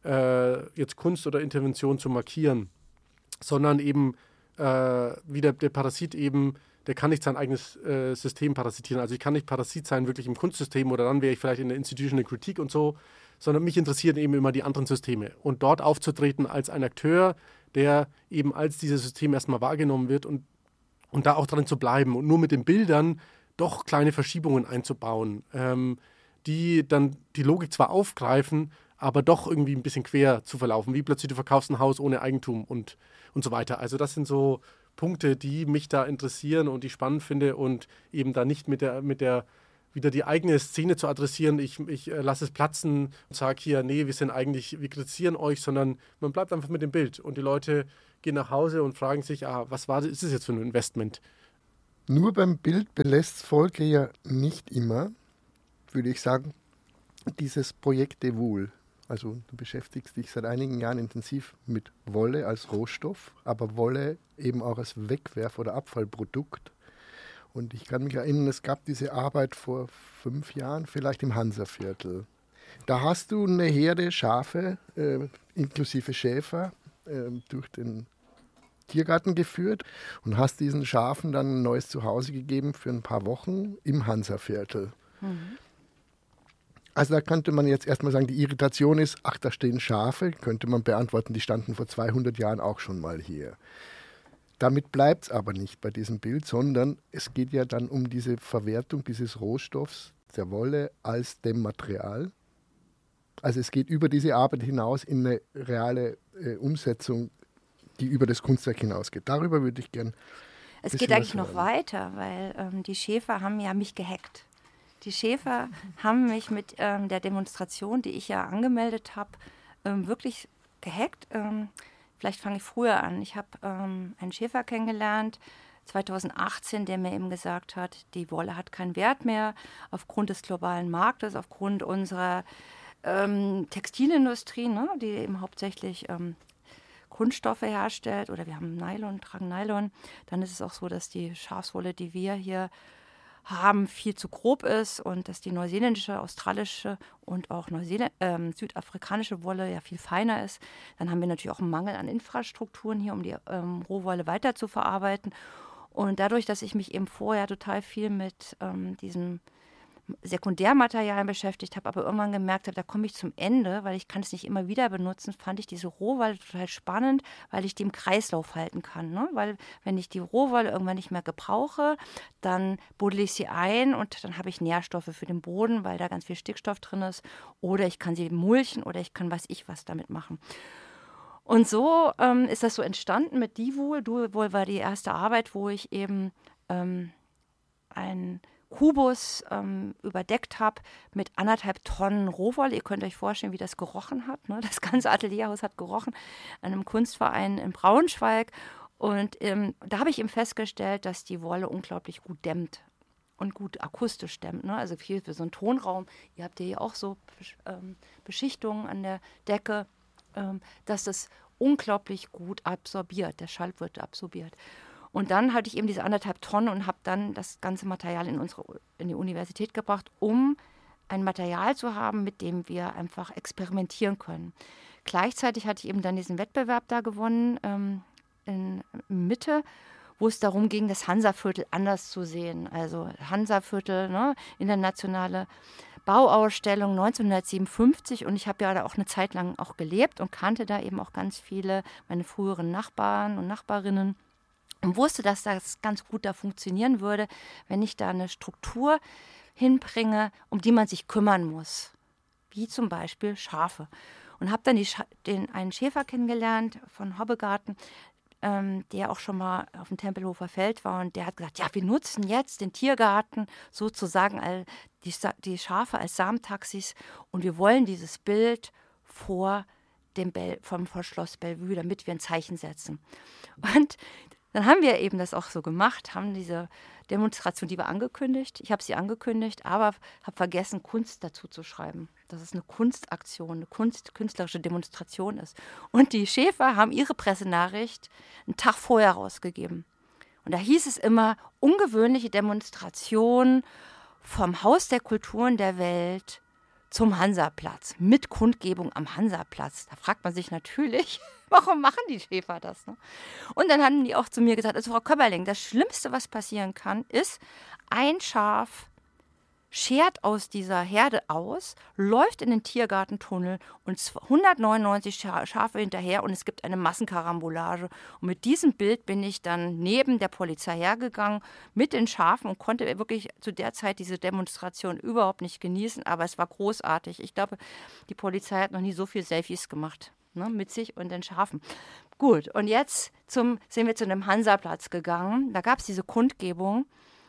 äh, jetzt Kunst oder Intervention zu markieren, sondern eben äh, wie der, der Parasit eben, der kann nicht sein eigenes äh, System parasitieren. Also ich kann nicht Parasit sein wirklich im Kunstsystem oder dann wäre ich vielleicht in der Institutional Kritik und so, sondern mich interessieren eben immer die anderen Systeme. Und dort aufzutreten als ein Akteur, der eben als dieses System erstmal wahrgenommen wird und, und da auch dran zu bleiben und nur mit den Bildern doch kleine Verschiebungen einzubauen, ähm, die dann die Logik zwar aufgreifen, aber doch irgendwie ein bisschen quer zu verlaufen. Wie plötzlich du verkaufst ein Haus ohne Eigentum und, und so weiter. Also das sind so Punkte, die mich da interessieren und die ich spannend finde und eben da nicht mit der, mit der wieder die eigene Szene zu adressieren, ich, ich äh, lasse es platzen und sage hier, nee, wir sind eigentlich, wir kritisieren euch, sondern man bleibt einfach mit dem Bild und die Leute gehen nach Hause und fragen sich, ah, was war das, ist das jetzt für ein Investment? Nur beim Bild belässt Volker ja nicht immer, würde ich sagen, dieses Projekt de Wool. Also du beschäftigst dich seit einigen Jahren intensiv mit Wolle als Rohstoff, aber Wolle eben auch als Wegwerf- oder Abfallprodukt. Und ich kann mich erinnern, es gab diese Arbeit vor fünf Jahren, vielleicht im Hansaviertel. Da hast du eine Herde Schafe, äh, inklusive Schäfer, äh, durch den Tiergarten geführt und hast diesen Schafen dann ein neues Zuhause gegeben für ein paar Wochen im Hansaviertel. Mhm. Also da könnte man jetzt erstmal sagen, die Irritation ist, ach, da stehen Schafe, könnte man beantworten, die standen vor zweihundert Jahren auch schon mal hier. Damit bleibt es aber nicht bei diesem Bild, sondern es geht ja dann um diese Verwertung dieses Rohstoffs, der Wolle, als Dämmmaterial. Also es geht über diese Arbeit hinaus in eine reale äh, Umsetzung, die über das Kunstwerk hinausgeht. Darüber würde ich gerne. Es geht eigentlich noch weiter, weil ähm, die Schäfer haben ja mich gehackt. Die Schäfer haben mich mit ähm, der Demonstration, die ich ja angemeldet habe, ähm, wirklich gehackt. Ähm, Vielleicht fange ich früher an. Ich habe ähm, einen Schäfer kennengelernt, zweitausendachtzehn, der mir eben gesagt hat, die Wolle hat keinen Wert mehr aufgrund des globalen Marktes, aufgrund unserer ähm, Textilindustrie, ne, die eben hauptsächlich ähm, Kunststoffe herstellt. Oder wir haben Nylon, tragen Nylon. Dann ist es auch so, dass die Schafswolle, die wir hier haben, viel zu grob ist und dass die neuseeländische, australische und auch Neuseeland, ähm, südafrikanische Wolle ja viel feiner ist. Dann haben wir natürlich auch einen Mangel an Infrastrukturen hier, um die ähm, Rohwolle weiter zu verarbeiten. Und dadurch, dass ich mich eben vorher total viel mit ähm, diesem Sekundärmaterialien beschäftigt habe, aber irgendwann gemerkt habe, da komme ich zum Ende, weil ich kann es nicht immer wieder benutzen, fand ich diese Rohwolle total spannend, weil ich die im Kreislauf halten kann. Ne? Weil wenn ich die Rohwolle irgendwann nicht mehr gebrauche, dann buddel ich sie ein und dann habe ich Nährstoffe für den Boden, weil da ganz viel Stickstoff drin ist. Oder ich kann sie mulchen oder ich kann weiß ich was damit machen. Und so ähm, ist das so entstanden mit DeWool. DeWool war die erste Arbeit, wo ich eben ähm, ein Kubus ähm, überdeckt habe mit anderthalb Tonnen Rohwolle. Ihr könnt euch vorstellen, wie das gerochen hat. Ne? Das ganze Atelierhaus hat gerochen an einem Kunstverein in Braunschweig. Und ähm, da habe ich eben festgestellt, dass die Wolle unglaublich gut dämmt und gut akustisch dämmt. Ne? Also viel für so einen Tonraum. Ihr habt ja hier auch so ähm, Beschichtungen an der Decke, ähm, dass das unglaublich gut absorbiert. Der Schall wird absorbiert. Und dann hatte ich eben diese anderthalb Tonnen und habe dann das ganze Material in, unsere, in die Universität gebracht, um ein Material zu haben, mit dem wir einfach experimentieren können. Gleichzeitig hatte ich eben dann diesen Wettbewerb da gewonnen, ähm, in Mitte, wo es darum ging, das Hansaviertel anders zu sehen. Also Hansaviertel, ne, internationale Bauausstellung neunzehnhundertsiebenundfünfzig. Und ich habe ja da auch eine Zeit lang auch gelebt und kannte da eben auch ganz viele, meine früheren Nachbarn und Nachbarinnen. Und wusste, dass das ganz gut da funktionieren würde, wenn ich da eine Struktur hinbringe, um die man sich kümmern muss. Wie zum Beispiel Schafe. Und habe dann die Scha- den, einen Schäfer kennengelernt von Hobbegarten, ähm, der auch schon mal auf dem Tempelhofer Feld war. Und der hat gesagt, ja, wir nutzen jetzt den Tiergarten sozusagen all die, die Schafe als Samentaxis. Und wir wollen dieses Bild vor dem Bell, vom vor Schloss Bellevue, damit wir ein Zeichen setzen. Und dann haben wir eben das auch so gemacht, haben diese Demonstration, die war angekündigt. Ich habe sie angekündigt, aber habe vergessen, Kunst dazu zu schreiben. Dass es eine Kunstaktion, eine Kunst, künstlerische Demonstration ist. Und die Schäfer haben ihre Pressenachricht einen Tag vorher rausgegeben. Und da hieß es immer, ungewöhnliche Demonstration vom Haus der Kulturen der Welt zum Hansaplatz, mit Kundgebung am Hansaplatz. Da fragt man sich natürlich, warum machen die Schäfer das? Ne? Und dann haben die auch zu mir gesagt, also Frau Köberling, das Schlimmste, was passieren kann, ist, ein Schaf schert aus dieser Herde aus, läuft in den Tiergartentunnel und hundertneunundneunzig Schafe hinterher und es gibt eine Massenkarambolage. Und mit diesem Bild bin ich dann neben der Polizei hergegangen mit den Schafen und konnte wirklich zu der Zeit diese Demonstration überhaupt nicht genießen, aber es war großartig. Ich glaube, die Polizei hat noch nie so viel Selfies gemacht, ne, mit sich und den Schafen. Gut, und jetzt zum, sind wir zu einem Hansaplatz gegangen. Da gab es diese Kundgebung.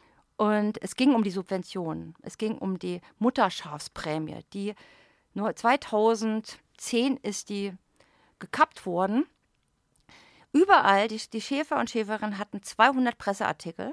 Und es ging um die Subventionen. Es ging um die Mutterschaftsprämie. Die nur zweitausendzehn ist die gekappt worden. Überall, die, die Schäfer und Schäferinnen hatten zweihundert Presseartikel,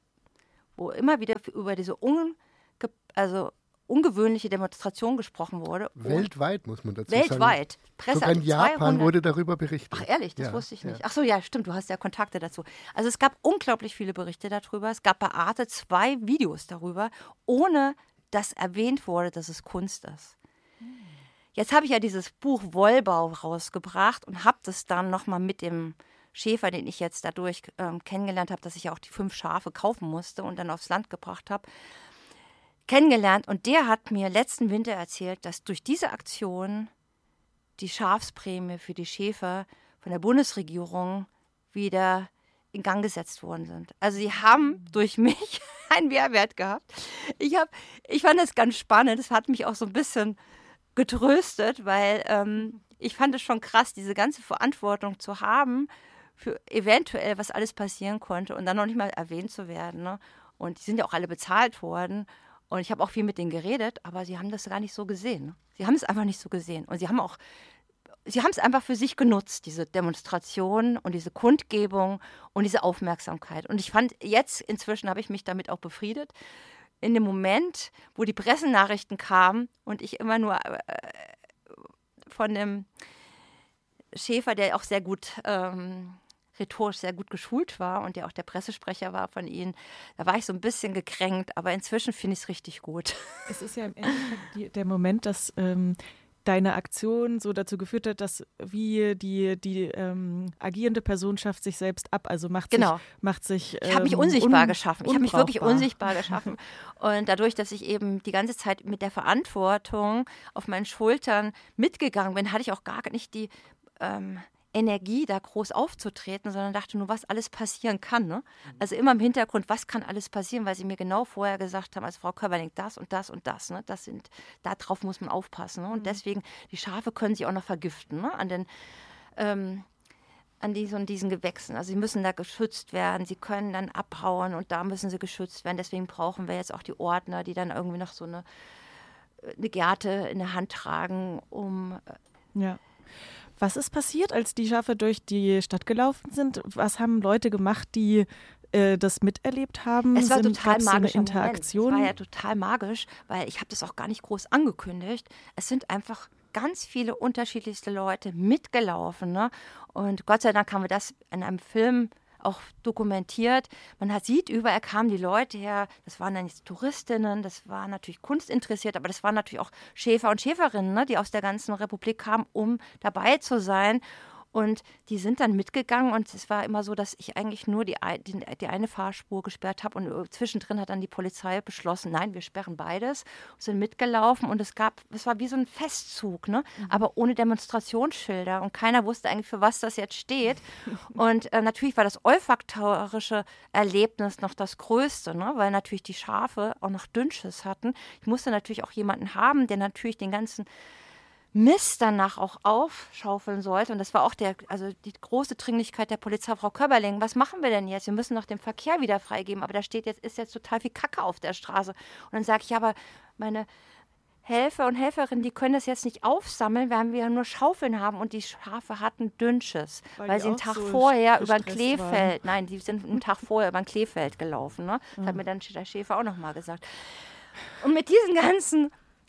wo immer wieder über diese unge, also ungewöhnliche Demonstration gesprochen wurde. Weltweit, muss man dazu weltweit. sagen. Weltweit. Presse, Sogar in Japan zweihundert wurde darüber berichtet. Ach ehrlich, das ja, wusste ich nicht. Ja. Ach so, ja, stimmt, du hast ja Kontakte dazu. Also es gab unglaublich viele Berichte darüber. Es gab bei Arte zwei Videos darüber, ohne dass erwähnt wurde, dass es Kunst ist. Jetzt habe ich ja dieses Buch Wollbau rausgebracht und habe das dann nochmal mit dem Schäfer, den ich jetzt dadurch ähm, kennengelernt habe, dass ich ja auch die fünf Schafe kaufen musste und dann aufs Land gebracht habe, kennengelernt. Und der hat mir letzten Winter erzählt, dass durch diese Aktion die Schafsprämie für die Schäfer von der Bundesregierung wieder in Gang gesetzt worden sind. Also sie haben durch mich einen Mehrwert gehabt. Ich, hab, ich fand das ganz spannend. Das hat mich auch so ein bisschen getröstet, weil ähm, ich fand es schon krass, diese ganze Verantwortung zu haben für eventuell, was alles passieren konnte und dann noch nicht mal erwähnt zu werden. Ne? Und die sind ja auch alle bezahlt worden. Und ich habe auch viel mit denen geredet, aber sie haben das gar nicht so gesehen. Ne? Sie haben es einfach nicht so gesehen. Und sie haben auch, sie haben es einfach für sich genutzt, diese Demonstration und diese Kundgebung und diese Aufmerksamkeit. Und ich fand, jetzt inzwischen habe ich mich damit auch befriedet. In dem Moment, wo die Pressenachrichten kamen und ich immer nur äh, von dem Schäfer, der auch sehr gut ähm, rhetorisch sehr gut geschult war und der auch der Pressesprecher war von ihnen, da war ich so ein bisschen gekränkt, aber inzwischen finde ich es richtig gut. Es ist ja im Endeffekt die, der Moment, dass ähm, deine Aktion so dazu geführt hat, dass wie die, die ähm, agierende Person schafft sich selbst ab, also macht genau. sich, macht sich ähm, ich habe mich unsichtbar un- geschaffen. Ich habe mich wirklich unsichtbar geschaffen. Und dadurch, dass ich eben die ganze Zeit mit der Verantwortung auf meinen Schultern mitgegangen bin, hatte ich auch gar nicht die ähm, Energie, da groß aufzutreten, sondern dachte nur, was alles passieren kann. Ne? Also immer im Hintergrund, was kann alles passieren, weil sie mir genau vorher gesagt haben, als Frau Köberling, das und das und das. Ne? Das sind, darauf muss man aufpassen. Ne? Und deswegen, die Schafe können sich auch noch vergiften, ne? an den ähm, an diesen, und diesen Gewächsen. Also sie müssen da geschützt werden, sie können dann abhauen und da müssen sie geschützt werden. Deswegen brauchen wir jetzt auch die Ordner, die dann irgendwie noch so eine, eine Gerte in der Hand tragen, um... Ja. Was ist passiert, als die Schafe durch die Stadt gelaufen sind? Was haben Leute gemacht, die äh, das miterlebt haben? Es war sind, total magisch. So eine Interaktion? Es war ja total magisch, weil ich habe das auch gar nicht groß angekündigt. Es sind einfach ganz viele unterschiedlichste Leute mitgelaufen. Ne? Und Gott sei Dank haben wir das in einem Film auch dokumentiert. Man hat, sieht, überall kamen die Leute her. Das waren dann nicht Touristinnen, das waren natürlich kunstinteressiert, aber das waren natürlich auch Schäfer und Schäferinnen, ne, die aus der ganzen Republik kamen, um dabei zu sein. Und die sind dann mitgegangen und es war immer so, dass ich eigentlich nur die, die, die eine Fahrspur gesperrt habe und zwischendrin hat dann die Polizei beschlossen, nein, wir sperren beides, sind mitgelaufen und es gab, es war wie so ein Festzug, ne? Mhm. Aber ohne Demonstrationsschilder und keiner wusste eigentlich, für was das jetzt steht. Und äh, natürlich war das olfaktorische Erlebnis noch das Größte, ne? Weil natürlich die Schafe auch noch Dünnschiss hatten. Ich musste natürlich auch jemanden haben, der natürlich den ganzen Mist danach auch aufschaufeln sollte. Und das war auch der, also die große Dringlichkeit der Polizei, Frau Köberling, was machen wir denn jetzt? Wir müssen doch den Verkehr wieder freigeben, aber da steht jetzt, ist jetzt total viel Kacke auf der Straße. Und dann sage ich, ja, aber meine Helfer und Helferinnen, die können das jetzt nicht aufsammeln, weil wir ja nur Schaufeln haben und die Schafe hatten Dünnschiss, weil, weil sie einen Tag so vorher über ein Kleefeld, waren. nein, die sind einen Tag vorher über ein Kleefeld gelaufen. Ne? Das mhm. hat mir dann der Schäfer auch nochmal gesagt. Und mit diesen ganzen...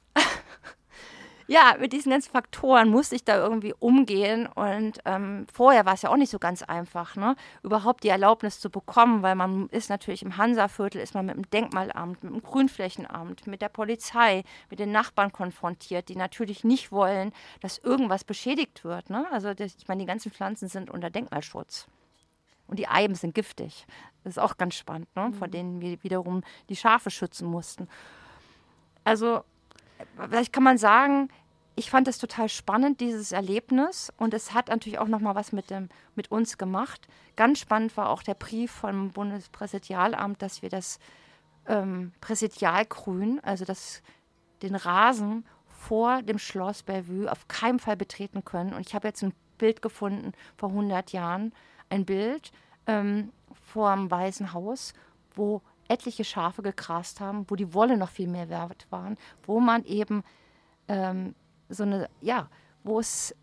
Ja, mit diesen ganzen Faktoren musste ich da irgendwie umgehen und ähm, vorher war es ja auch nicht so ganz einfach, ne? Überhaupt die Erlaubnis zu bekommen, weil man ist natürlich im Hansaviertel, ist man mit dem Denkmalamt, mit dem Grünflächenamt, mit der Polizei, mit den Nachbarn konfrontiert, die natürlich nicht wollen, dass irgendwas beschädigt wird, ne? Also das, ich meine, die ganzen Pflanzen sind unter Denkmalschutz und die Eiben sind giftig. Das ist auch ganz spannend, ne? Mhm. Vor denen wir wiederum die Schafe schützen mussten. Also vielleicht kann man sagen, ich fand es total spannend, dieses Erlebnis. Und es hat natürlich auch nochmal was mit, dem, mit uns gemacht. Ganz spannend war auch der Brief vom Bundespräsidialamt, dass wir das ähm, Präsidialgrün, also das, den Rasen vor dem Schloss Bellevue auf keinen Fall betreten können. Und ich habe jetzt ein Bild gefunden vor hundert Jahren, ein Bild ähm, vor dem Weißen Haus, wo etliche Schafe gegrast haben, wo die Wolle noch viel mehr wert waren, wo man eben ähm, so eine, ja, wo es,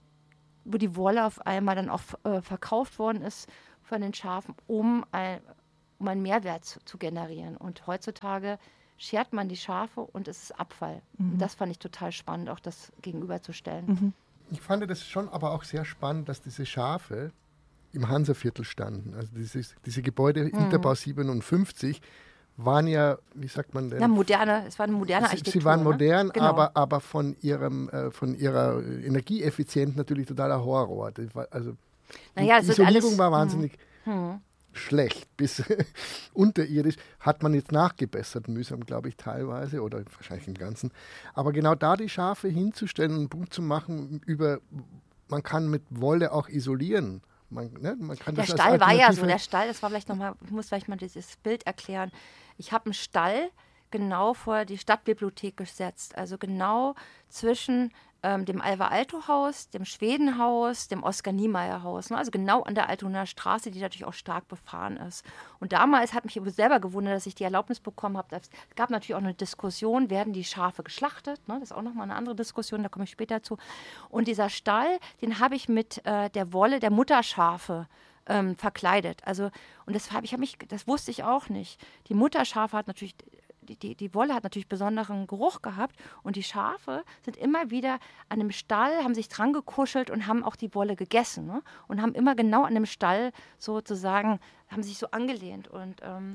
wo die Wolle auf einmal dann auch äh, verkauft worden ist von den Schafen, um, ein, um einen Mehrwert zu, zu generieren. Und heutzutage schert man die Schafe und es ist Abfall. Mhm. Und das fand ich total spannend, auch das gegenüberzustellen. Mhm. Ich fand das schon aber auch sehr spannend, dass diese Schafe im Hansaviertel standen. Also dieses, diese Gebäude mhm. Hinterbau siebenundfünfzig waren ja, wie sagt man denn? Ja, moderne, es war eine moderne sie, Architektur. Sie waren modern, ne? Genau. aber, aber von, ihrem, äh, von ihrer Energieeffizienz natürlich totaler Horror. Das war, also naja, die das Isolierung alles, war wahnsinnig hm. schlecht, bis unterirdisch. Hat man jetzt nachgebessert, mühsam, glaube ich, teilweise oder wahrscheinlich im Ganzen. Aber genau da die Schafe hinzustellen und einen Punkt zu machen über, man kann mit Wolle auch isolieren. Man, ne, man kann der das Stall als war ja so, der Stall, das war vielleicht nochmal, ich muss vielleicht mal dieses Bild erklären. Ich habe einen Stall genau vor die Stadtbibliothek gesetzt, also genau zwischen ähm, dem Alvar-Aalto-Haus, dem Schwedenhaus, dem Oskar-Niemeyer-Haus, ne? Also genau an der Altonaer Straße, die natürlich auch stark befahren ist. Und damals hat mich selber gewundert, dass ich die Erlaubnis bekommen habe. Es gab natürlich auch eine Diskussion, werden die Schafe geschlachtet? Ne? Das ist auch nochmal eine andere Diskussion, da komme ich später zu. Und dieser Stall, den habe ich mit äh, der Wolle der Mutterschafe ähm, verkleidet. Also, und das, hab, ich hab mich, das wusste ich auch nicht. Die Mutterschafe hat natürlich... Die, die, die Wolle hat natürlich besonderen Geruch gehabt und die Schafe sind immer wieder an dem Stall, haben sich dran gekuschelt und haben auch die Wolle gegessen, ne? Und haben immer genau an dem Stall sozusagen, haben sich so angelehnt und ähm,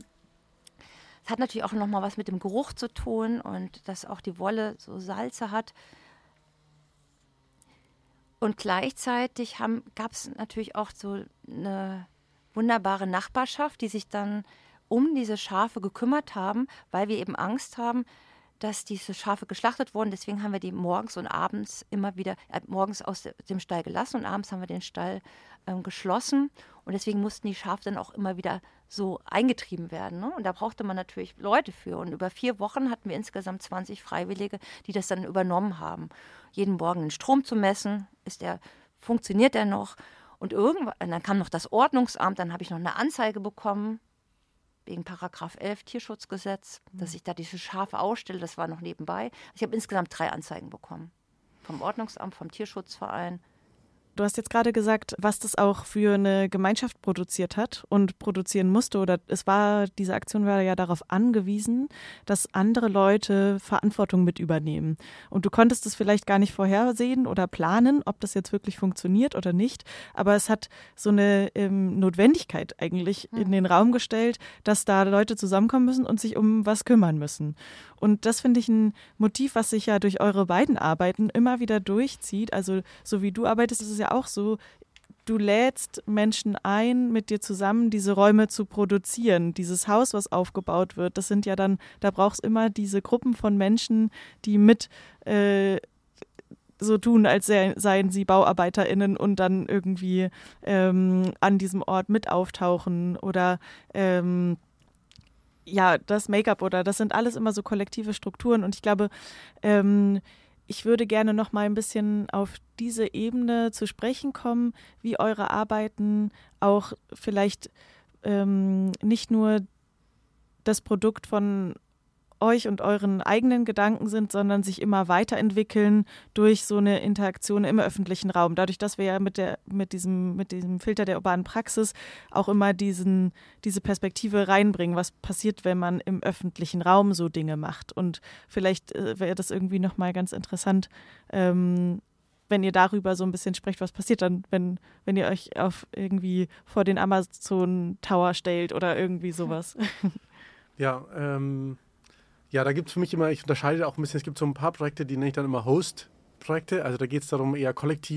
es hat natürlich auch nochmal was mit dem Geruch zu tun und dass auch die Wolle so Salze hat. Und gleichzeitig gab es natürlich auch so eine wunderbare Nachbarschaft, die sich dann um diese Schafe gekümmert haben, weil wir eben Angst haben, dass diese Schafe geschlachtet wurden. Deswegen haben wir die morgens und abends immer wieder, äh, morgens aus dem Stall gelassen und abends haben wir den Stall ähm, geschlossen. Und deswegen mussten die Schafe dann auch immer wieder so eingetrieben werden. Ne? Und da brauchte man natürlich Leute für. Und über vier Wochen hatten wir insgesamt zwanzig Freiwillige, die das dann übernommen haben. Jeden Morgen den Strom zu messen, ist der, funktioniert der noch? Und irgendwann, dann kam noch das Ordnungsamt, dann habe ich noch eine Anzeige bekommen, wegen Paragraph elf Tierschutzgesetz, dass ich da diese Schafe ausstelle, das war noch nebenbei. Ich habe insgesamt drei Anzeigen bekommen. Vom Ordnungsamt, vom Tierschutzverein. Du hast jetzt gerade gesagt, was das auch für eine Gemeinschaft produziert hat und produzieren musste. Oder es war, diese Aktion war ja darauf angewiesen, dass andere Leute Verantwortung mit übernehmen. Und du konntest es vielleicht gar nicht vorhersehen oder planen, ob das jetzt wirklich funktioniert oder nicht. Aber es hat so eine ähm, Notwendigkeit eigentlich in den Raum gestellt, dass da Leute zusammenkommen müssen und sich um was kümmern müssen. Und das finde ich ein Motiv, was sich ja durch eure beiden Arbeiten immer wieder durchzieht. Also so wie du arbeitest, ist es ja auch so, du lädst Menschen ein, mit dir zusammen diese Räume zu produzieren. Dieses Haus, was aufgebaut wird, das sind ja dann, da brauchst du immer diese Gruppen von Menschen, die mit äh, so tun, als seien sie BauarbeiterInnen und dann irgendwie ähm, an diesem Ort mit auftauchen oder ähm, ja, das Make-up oder das sind alles immer so kollektive Strukturen und ich glaube, ähm, ich würde gerne noch mal ein bisschen auf diese Ebene zu sprechen kommen, wie eure Arbeiten auch vielleicht ähm, nicht nur das Produkt von euch und euren eigenen Gedanken sind, sondern sich immer weiterentwickeln durch so eine Interaktion im öffentlichen Raum. Dadurch, dass wir ja mit der, mit diesem, mit diesem Filter der urbanen Praxis auch immer diesen, diese Perspektive reinbringen, was passiert, wenn man im öffentlichen Raum so Dinge macht. Und vielleicht äh, wäre das irgendwie nochmal ganz interessant, ähm, wenn ihr darüber so ein bisschen sprecht, was passiert dann, wenn, wenn ihr euch auf irgendwie vor den Amazon Tower stellt oder irgendwie sowas. Ja, ähm Ja, da gibt es für mich immer, ich unterscheide auch ein bisschen, es gibt so ein paar Projekte, die nenne ich dann immer Host-Projekte. Also da geht es darum, eher kollektiv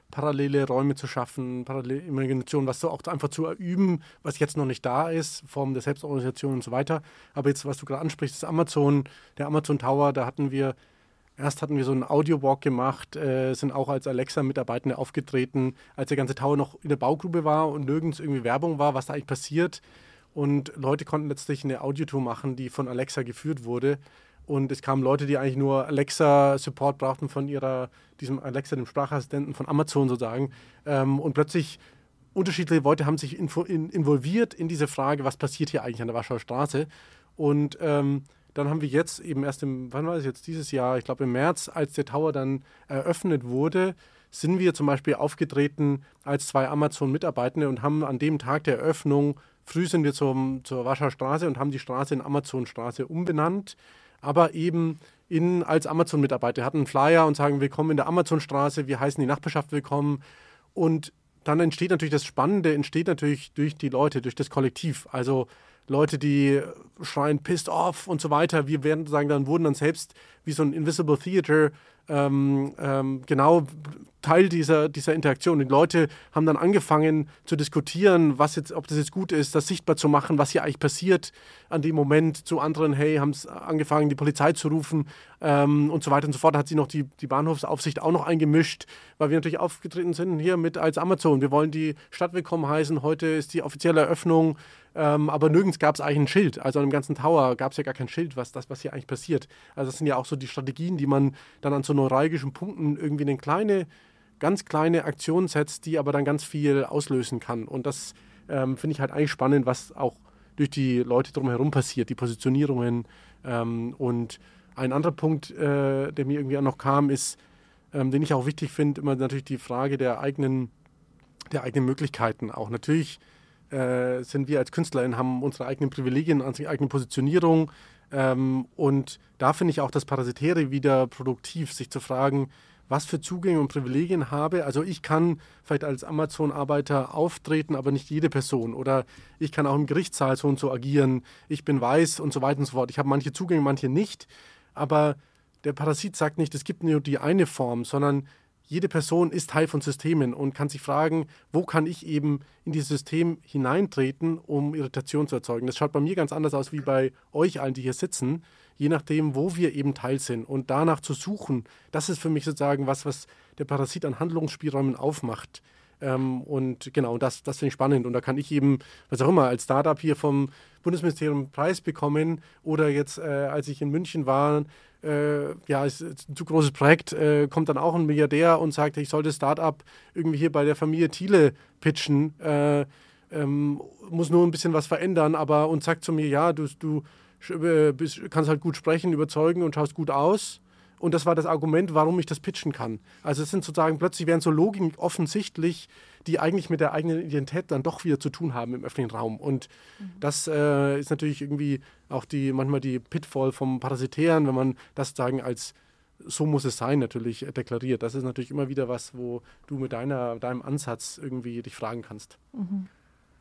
parallele Räume zu schaffen, parallele Imagination, was so auch einfach zu üben, was jetzt noch nicht da ist, Formen der Selbstorganisation und so weiter. Aber jetzt, was du gerade ansprichst, ist Amazon, der Amazon Tower, da hatten wir, erst hatten wir so einen Audio-Walk gemacht, äh, sind auch als Alexa-Mitarbeitende aufgetreten, als der ganze Tower noch in der Baugrube war und nirgends irgendwie Werbung war, was da eigentlich passiert. Und Leute konnten letztlich eine Audiotour machen, die von Alexa geführt wurde. Und es kamen Leute, die eigentlich nur Alexa-Support brauchten von ihrer, diesem Alexa, dem Sprachassistenten von Amazon sozusagen. Ähm, und plötzlich unterschiedliche Leute haben sich info, in, involviert in diese Frage, was passiert hier eigentlich an der Warschauer Straße. Und ähm, dann haben wir jetzt eben erst im, wann war es jetzt, dieses Jahr, ich glaube im März, als der Tower dann eröffnet wurde, sind wir zum Beispiel aufgetreten als zwei Amazon-Mitarbeitende und haben an dem Tag der Eröffnung, früh sind wir zum, zur Warschauer Straße und haben die Straße in Amazon-Straße umbenannt, aber eben in, als Amazon-Mitarbeiter, hatten einen Flyer und sagen, willkommen in der Amazon-Straße, wir heißen die Nachbarschaft willkommen. Und dann entsteht natürlich das Spannende, entsteht natürlich durch die Leute, durch das Kollektiv. Also Leute, die schreien, pissed off und so weiter. Wir werden sagen, dann wurden dann selbst wie so ein Invisible Theater ähm, ähm, genau Teil dieser, dieser Interaktion. Die Leute haben dann angefangen zu diskutieren, was jetzt, ob das jetzt gut ist, das sichtbar zu machen, was hier eigentlich passiert an dem Moment. Zu anderen, hey, haben es angefangen, die Polizei zu rufen ähm, und so weiter und so fort. Da hat sich noch die, die Bahnhofsaufsicht auch noch eingemischt, weil wir natürlich aufgetreten sind hier mit als Amazon. Wir wollen die Stadt willkommen heißen. Heute ist die offizielle Eröffnung. Ähm, aber nirgends gab es eigentlich ein Schild. Also an dem ganzen Tower gab es ja gar kein Schild, was das, was hier eigentlich passiert. Also das sind ja auch so die Strategien, die man dann an so neuralgischen Punkten irgendwie eine kleine, ganz kleine Aktion setzt, die aber dann ganz viel auslösen kann. Und das ähm, finde ich halt eigentlich spannend, was auch durch die Leute drumherum passiert, die Positionierungen. Ähm, und ein anderer Punkt, äh, der mir irgendwie auch noch kam, ist, ähm, den ich auch wichtig finde, immer natürlich die Frage der eigenen, der eigenen Möglichkeiten auch. Natürlich Äh, sind wir als KünstlerInnen, haben unsere eigenen Privilegien, unsere eigene Positionierung ähm, und da finde ich auch das Parasitäre wieder produktiv, sich zu fragen, was für Zugänge und Privilegien habe. Also ich kann vielleicht als Amazon-Arbeiter auftreten, aber nicht jede Person, oder ich kann auch im Gerichtssaal so und so agieren, ich bin weiß und so weiter und so fort. Ich habe manche Zugänge, manche nicht, aber der Parasit sagt nicht, es gibt nur die eine Form, sondern jede Person ist Teil von Systemen und kann sich fragen, wo kann ich eben in dieses System hineintreten, um Irritation zu erzeugen. Das schaut bei mir ganz anders aus wie bei euch allen, die hier sitzen, je nachdem, wo wir eben Teil sind. Und danach zu suchen, das ist für mich sozusagen was, was der Parasit an Handlungsspielräumen aufmacht. Ähm, und genau, das, das finde ich spannend. Und da kann ich eben, was auch immer, als Startup hier vom Bundesministerium einen Preis bekommen oder jetzt, äh, als ich in München war, Äh, ja, ist ein zu großes Projekt, äh, kommt dann auch ein Milliardär und sagt, ich soll das Start-up irgendwie hier bei der Familie Thiele pitchen, äh, ähm, muss nur ein bisschen was verändern, aber und sagt zu mir, ja, du, du äh, bist, kannst halt gut sprechen, überzeugen und schaust gut aus. Und das war das Argument, warum ich das pitchen kann. Also es sind sozusagen, plötzlich werden so Logiken offensichtlich, die eigentlich mit der eigenen Identität dann doch wieder zu tun haben im öffentlichen Raum. Und mhm. das äh, ist natürlich irgendwie auch die manchmal die Pitfall vom Parasitären, wenn man das sagen als so muss es sein natürlich deklariert. Das ist natürlich immer wieder was, wo du mit deiner, deinem Ansatz irgendwie dich fragen kannst. Mhm.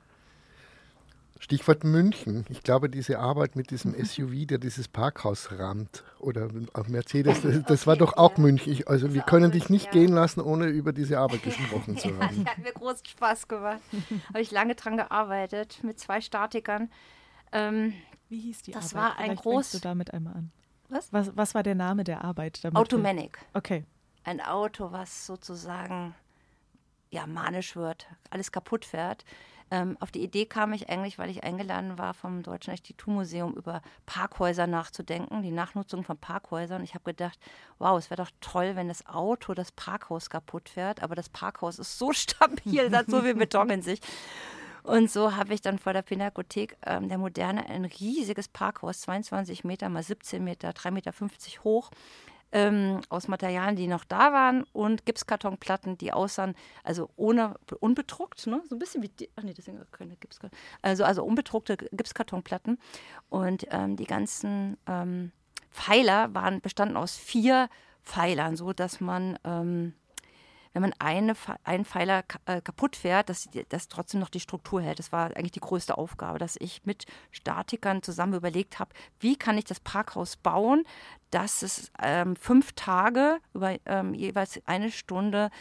Stichwort München. Ich glaube, diese Arbeit mit diesem S U V, der dieses Parkhaus rammt, oder auch Mercedes, das, das war doch auch München. Ich, also wir können dich nicht gehen lassen, ohne über diese Arbeit gesprochen zu haben. Ja, hat mir großen Spaß gemacht. Habe ich lange dran gearbeitet mit zwei Statikern. Ähm, Wie hieß die das Arbeit? war ein Vielleicht groß. fängst du damit einmal an. Was? Was? Was war der Name der Arbeit? Damit Automanic. Okay. Ein Auto, was sozusagen ja manisch wird, alles kaputt fährt. Ähm, auf die Idee kam ich eigentlich, weil ich eingeladen war vom Deutschen Architekturmuseum über Parkhäuser nachzudenken, die Nachnutzung von Parkhäusern. Ich habe gedacht, wow, es wäre doch toll, wenn das Auto das Parkhaus kaputt fährt, aber das Parkhaus ist so stabil, das hat so viel Beton in sich. Und so habe ich dann vor der Pinakothek ähm, der Moderne ein riesiges Parkhaus, zweiundzwanzig Meter mal siebzehn Meter, drei Meter fünfzig hoch, Ähm, aus Materialien, die noch da waren und Gipskartonplatten, die aussahen, also ohne, unbedruckt, ne? So ein bisschen wie, die, ach nee, das sind keine Gipskarton, also, also unbedruckte Gipskartonplatten und ähm, die ganzen ähm, Pfeiler waren, bestanden aus vier Pfeilern, so dass man, ähm, wenn man eine, einen Pfeiler äh, kaputt fährt, dass das trotzdem noch die Struktur hält. Das war eigentlich die größte Aufgabe, dass ich mit Statikern zusammen überlegt habe, wie kann ich das Parkhaus bauen, dass es ähm, fünf Tage über ähm, jeweils eine Stunde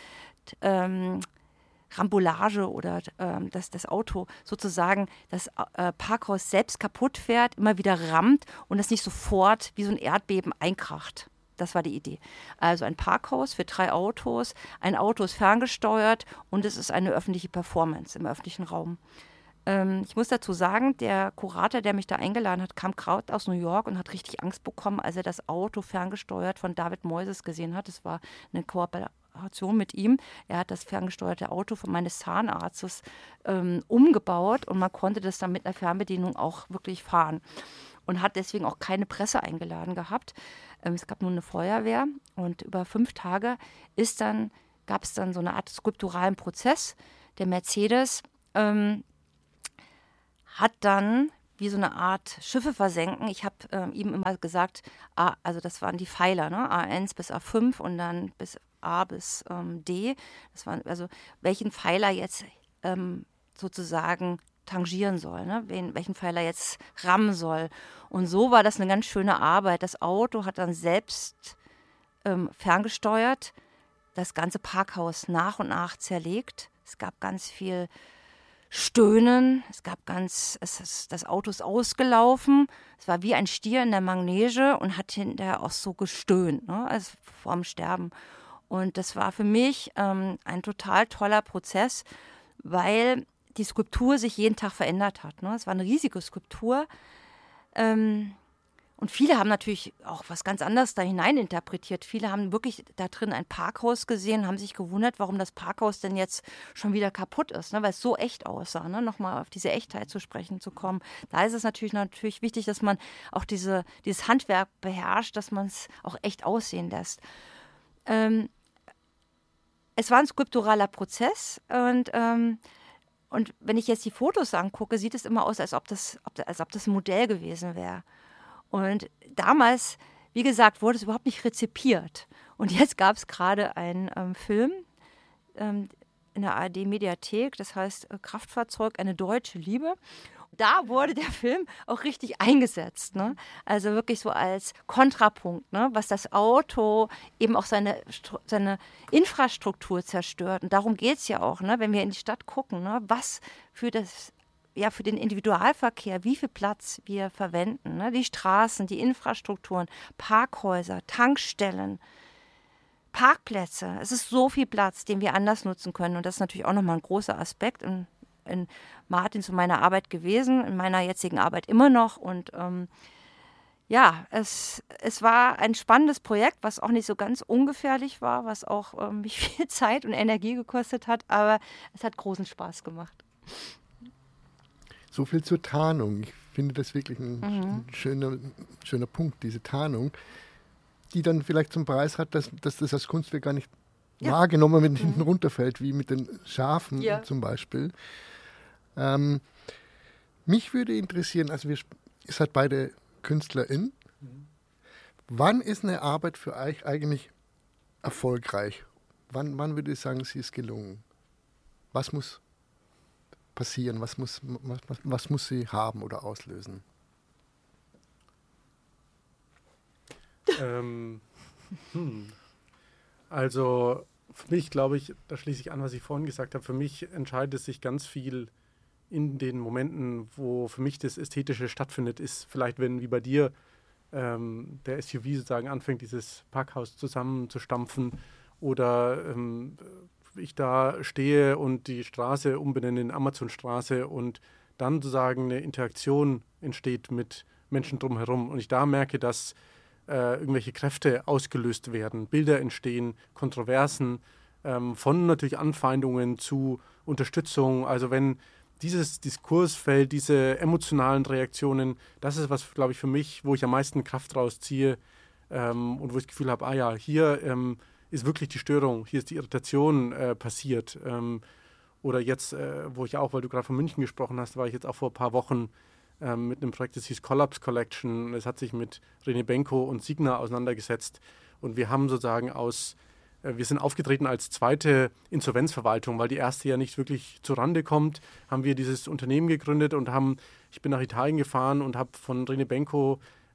ähm, Rambolage oder ähm, dass das Auto sozusagen das äh, Parkhaus selbst kaputt fährt, immer wieder rammt und es nicht sofort wie so ein Erdbeben einkracht. Das war die Idee. Also ein Parkhaus für drei Autos, ein Auto ist ferngesteuert und es ist eine öffentliche Performance im öffentlichen Raum. Ähm, ich muss dazu sagen, der Kurator, der mich da eingeladen hat, kam gerade aus New York und hat richtig Angst bekommen, als er das Auto ferngesteuert von David Moyes gesehen hat. Das war eine Kooperation mit ihm. Er hat das ferngesteuerte Auto von meines Zahnarztes ähm, umgebaut und man konnte das dann mit einer Fernbedienung auch wirklich fahren. Und hat deswegen auch keine Presse eingeladen gehabt. Ähm, es gab nur eine Feuerwehr und über fünf Tage ist dann, gab es dann so eine Art skulpturalen Prozess. Der Mercedes ähm, hat dann wie so eine Art Schiffe versenken. Ich habe ähm, ihm immer gesagt, A, also das waren die Pfeiler, ne? A eins bis A fünf und dann bis A bis ähm, D. Das waren also welchen Pfeiler jetzt ähm, sozusagen tangieren soll, ne? Wen, welchen Pfeiler jetzt rammen soll. Und so war das eine ganz schöne Arbeit. Das Auto hat dann selbst ähm, ferngesteuert das ganze Parkhaus nach und nach zerlegt. Es gab ganz viel Stöhnen, es gab ganz, es ist, das Auto ist ausgelaufen. Es war wie ein Stier in der Manege und hat hinterher auch so gestöhnt, ne? Also vorm Sterben. Und das war für mich ähm, ein total toller Prozess, weil die Skulptur sich jeden Tag verändert hat. Ne? Es war eine riesige Skulptur. Ähm, und viele haben natürlich auch was ganz anderes da hinein interpretiert. Viele haben wirklich da drin ein Parkhaus gesehen, haben sich gewundert, warum das Parkhaus denn jetzt schon wieder kaputt ist, ne? Weil es so echt aussah. Ne? Nochmal auf diese Echtheit zu sprechen zu kommen. Da ist es natürlich, natürlich wichtig, dass man auch diese, dieses Handwerk beherrscht, dass man es auch echt aussehen lässt. Ähm, es war ein skulpturaler Prozess und ähm, Und wenn ich jetzt die Fotos angucke, sieht es immer aus, als ob das, als ob das ein Modell gewesen wäre. Und damals, wie gesagt, wurde es überhaupt nicht rezipiert. Und jetzt gab es gerade einen ähm, Film ähm, in der A R D-Mediathek, das heißt äh, Kraftfahrzeug, eine deutsche Liebe. Da wurde der Film auch richtig eingesetzt, ne? Also wirklich so als Kontrapunkt, ne? Was das Auto eben auch seine, seine Infrastruktur zerstört. Und darum geht es ja auch, ne? Wenn wir in die Stadt gucken, ne? Was für, das, ja, für den Individualverkehr, wie viel Platz wir verwenden. Ne? Die Straßen, die Infrastrukturen, Parkhäuser, Tankstellen, Parkplätze. Es ist so viel Platz, den wir anders nutzen können. Und das ist natürlich auch nochmal ein großer Aspekt in, in Martins und meiner Arbeit gewesen, in meiner jetzigen Arbeit immer noch. Und ähm, ja, es, es war ein spannendes Projekt, was auch nicht so ganz ungefährlich war, was auch ähm, mich viel Zeit und Energie gekostet hat, aber es hat großen Spaß gemacht. So viel zur Tarnung. Ich finde das wirklich ein, mhm. ein schöner, schöner Punkt, diese Tarnung, die dann vielleicht zum Preis hat, dass, dass das als Kunstwerk gar nicht ja. wahrgenommen wird, mhm. hinten runterfällt, wie mit den Schafen ja. zum Beispiel. Ähm, mich würde interessieren, also wir, ihr seid beide KünstlerInnen. Mhm. Wann ist eine Arbeit für euch eigentlich erfolgreich? Wann, wann würde ich sagen, sie ist gelungen? Was muss passieren? Was muss, was, was muss sie haben oder auslösen? ähm, hm. Also für mich, glaube ich, da schließe ich an, was ich vorhin gesagt habe, für mich entscheidet es sich ganz viel in den Momenten, wo für mich das Ästhetische stattfindet, ist vielleicht, wenn wie bei dir ähm, der S U V sozusagen anfängt, dieses Parkhaus zusammenzustampfen oder ähm, ich da stehe und die Straße umbenenne in Amazonstraße und dann sozusagen eine Interaktion entsteht mit Menschen drumherum und ich da merke, dass äh, irgendwelche Kräfte ausgelöst werden, Bilder entstehen, Kontroversen, ähm, von natürlich Anfeindungen zu Unterstützung. Also wenn dieses Diskursfeld, diese emotionalen Reaktionen, das ist was, glaube ich, für mich, wo ich am meisten Kraft rausziehe ähm, und wo ich das Gefühl habe, ah ja, hier ähm, ist wirklich die Störung, hier ist die Irritation äh, passiert. Ähm, oder jetzt, äh, wo ich auch, weil du gerade von München gesprochen hast, war ich jetzt auch vor ein paar Wochen ähm, mit einem Projekt, das hieß Collapse Collection. Es hat sich mit René Benko und Signa auseinandergesetzt. Und wir haben sozusagen aus, äh, wir sind aufgetreten als zweite Insolvenzverwaltung, weil die erste ja nicht wirklich zurande kommt, haben wir dieses Unternehmen gegründet und haben, ich bin nach Italien gefahren und habe von René Benko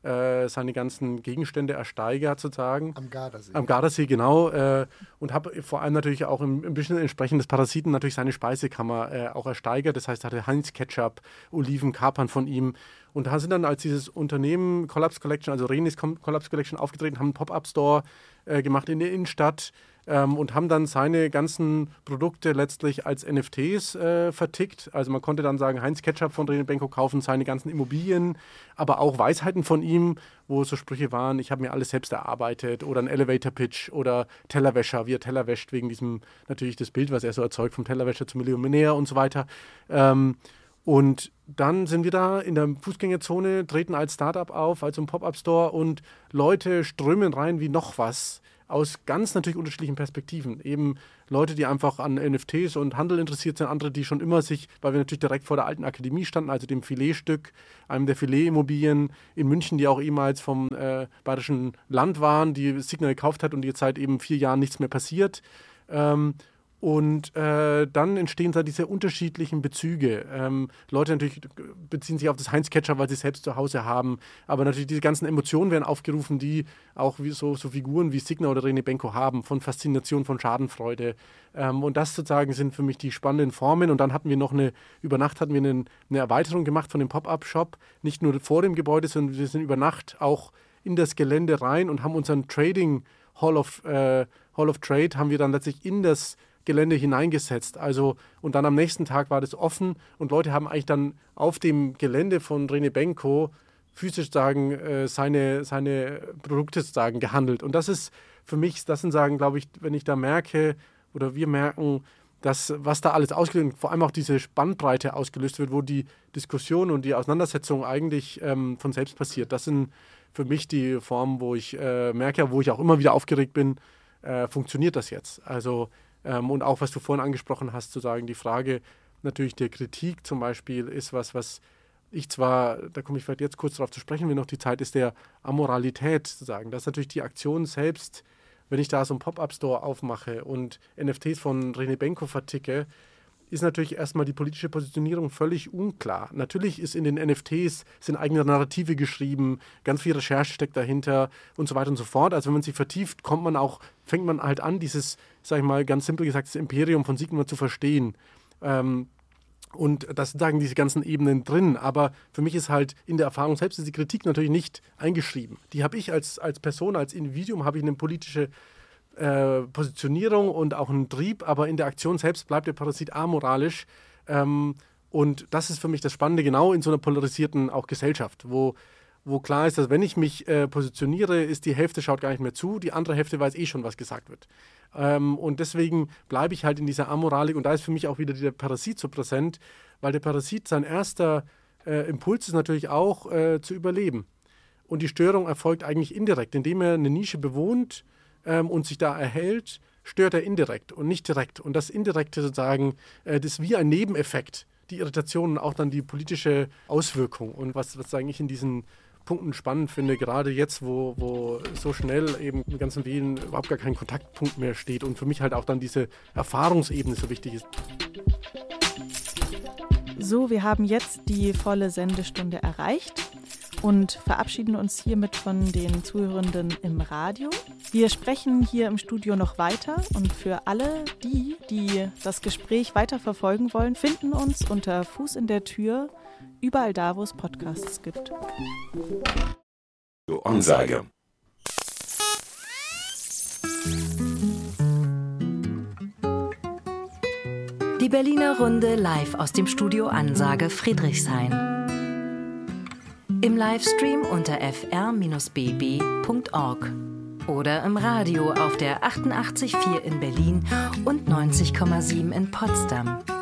äh, seine ganzen Gegenstände ersteigert sozusagen. Am Gardasee. Am Gardasee, genau. Äh, und habe vor allem natürlich auch im, ein bisschen entsprechend des Parasiten natürlich seine Speisekammer äh, auch ersteigert. Das heißt, er hatte Heinz Ketchup, Oliven, Kapern von ihm. Und da sind dann als dieses Unternehmen Collapse Collection, also Renis Collapse Collection aufgetreten, haben einen Pop-Up-Store äh, gemacht in der Innenstadt. Ähm, und haben dann seine ganzen Produkte letztlich als N F Ts äh, vertickt. Also man konnte dann sagen, Heinz Ketchup von Rene Benko kaufen, seine ganzen Immobilien, aber auch Weisheiten von ihm, wo so Sprüche waren, ich habe mir alles selbst erarbeitet oder ein Elevator-Pitch oder Tellerwäscher, wie er Teller wäscht, wegen diesem, natürlich das Bild, was er so erzeugt, vom Tellerwäscher zum Millionär und so weiter. Ähm, und dann sind wir da in der Fußgängerzone, treten als Startup auf, als ein Pop-Up-Store und Leute strömen rein wie noch was. Aus ganz natürlich unterschiedlichen Perspektiven. Eben Leute, die einfach an N F Ts und Handel interessiert sind, andere, die schon immer sich, weil wir natürlich direkt vor der alten Akademie standen, also dem Filetstück, einem der Filet-Immobilien in München, die auch ehemals vom äh, Bayerischen Land waren, die Signa gekauft hat und jetzt seit eben vier Jahren nichts mehr passiert. Ähm, Und äh, dann entstehen da diese unterschiedlichen Bezüge. Ähm, Leute natürlich beziehen sich auf das Heinz Ketchup, weil sie es selbst zu Hause haben. Aber natürlich diese ganzen Emotionen werden aufgerufen, die auch wie so, so Figuren wie Signa oder Rene Benko haben, von Faszination, von Schadenfreude. Ähm, und das sozusagen sind für mich die spannenden Formen. Und dann hatten wir noch eine, über Nacht hatten wir eine, eine Erweiterung gemacht von dem Pop-Up-Shop. Nicht nur vor dem Gebäude, sondern wir sind über Nacht auch in das Gelände rein und haben unseren Trading Hall of, äh, Hall of Trade, haben wir dann letztlich in das Gelände hineingesetzt. Also, und dann am nächsten Tag war das offen und Leute haben eigentlich dann auf dem Gelände von Rene Benko physisch sagen, äh, seine, seine Produkte sagen, gehandelt. Und das ist für mich, das sind sagen, glaube ich, wenn ich da merke oder wir merken, dass was da alles ausgelöst wird, vor allem auch diese Spannbreite ausgelöst wird, wo die Diskussion und die Auseinandersetzung eigentlich ähm, von selbst passiert. Das sind für mich die Formen, wo ich äh, merke, wo ich auch immer wieder aufgeregt bin, äh, funktioniert das jetzt? Also Ähm, und auch, was du vorhin angesprochen hast, zu sagen, die Frage natürlich der Kritik zum Beispiel ist was, was ich zwar, da komme ich vielleicht jetzt kurz darauf zu sprechen, wenn noch die Zeit ist, der Amoralität zu sagen. Das ist natürlich die Aktion selbst, wenn ich da so einen Pop-Up-Store aufmache und N F Ts von Rene Benko verticke, ist natürlich erstmal die politische Positionierung völlig unklar. Natürlich ist in den N F Ts, sind eigene Narrative geschrieben, ganz viel Recherche steckt dahinter und so weiter und so fort. Also wenn man sich vertieft, kommt man auch, fängt man halt an, dieses, sag ich mal, ganz simpel gesagt, das Imperium von Sigma zu verstehen. Ähm, und das sagen diese ganzen Ebenen drin. Aber für mich ist halt in der Erfahrung selbst ist die Kritik natürlich nicht eingeschrieben. Die habe ich als, als Person, als Individuum, habe ich eine politische Äh, Positionierung und auch einen Trieb, aber in der Aktion selbst bleibt der Parasit amoralisch. Ähm, und das ist für mich das Spannende, genau in so einer polarisierten auch Gesellschaft, wo, wo klar ist, dass wenn ich mich äh, positioniere, ist die Hälfte schaut gar nicht mehr zu, die andere Hälfte weiß eh schon, was gesagt wird. Ähm, und deswegen bleibe ich halt in dieser Amoralik und da ist für mich auch wieder der Parasit so präsent, weil der Parasit, sein erster äh, Impuls ist natürlich auch äh, zu überleben. Und die Störung erfolgt eigentlich indirekt, indem er eine Nische bewohnt, Ähm, und sich da erhält, stört er indirekt und nicht direkt. Und das Indirekte sozusagen, äh, das ist wie ein Nebeneffekt, die Irritation und auch dann die politische Auswirkung. Und was, was eigentlich in diesen Punkten spannend finde, gerade jetzt, wo, wo so schnell eben im ganzen Wien überhaupt gar kein Kontaktpunkt mehr steht und für mich halt auch dann diese Erfahrungsebene so wichtig ist. So, wir haben jetzt die volle Sendestunde erreicht und verabschieden uns hiermit von den Zuhörenden im Radio. Wir sprechen hier im Studio noch weiter und für alle die, die das Gespräch weiter verfolgen wollen, finden uns unter Fuß in der Tür, überall da, wo es Podcasts gibt. Ansage. Die Berliner Runde live aus dem Studio Ansage Friedrichshain. Im Livestream unter f r b b punkt org oder im Radio auf der achtundachtzig Komma vier in Berlin und neunzig Komma sieben in Potsdam.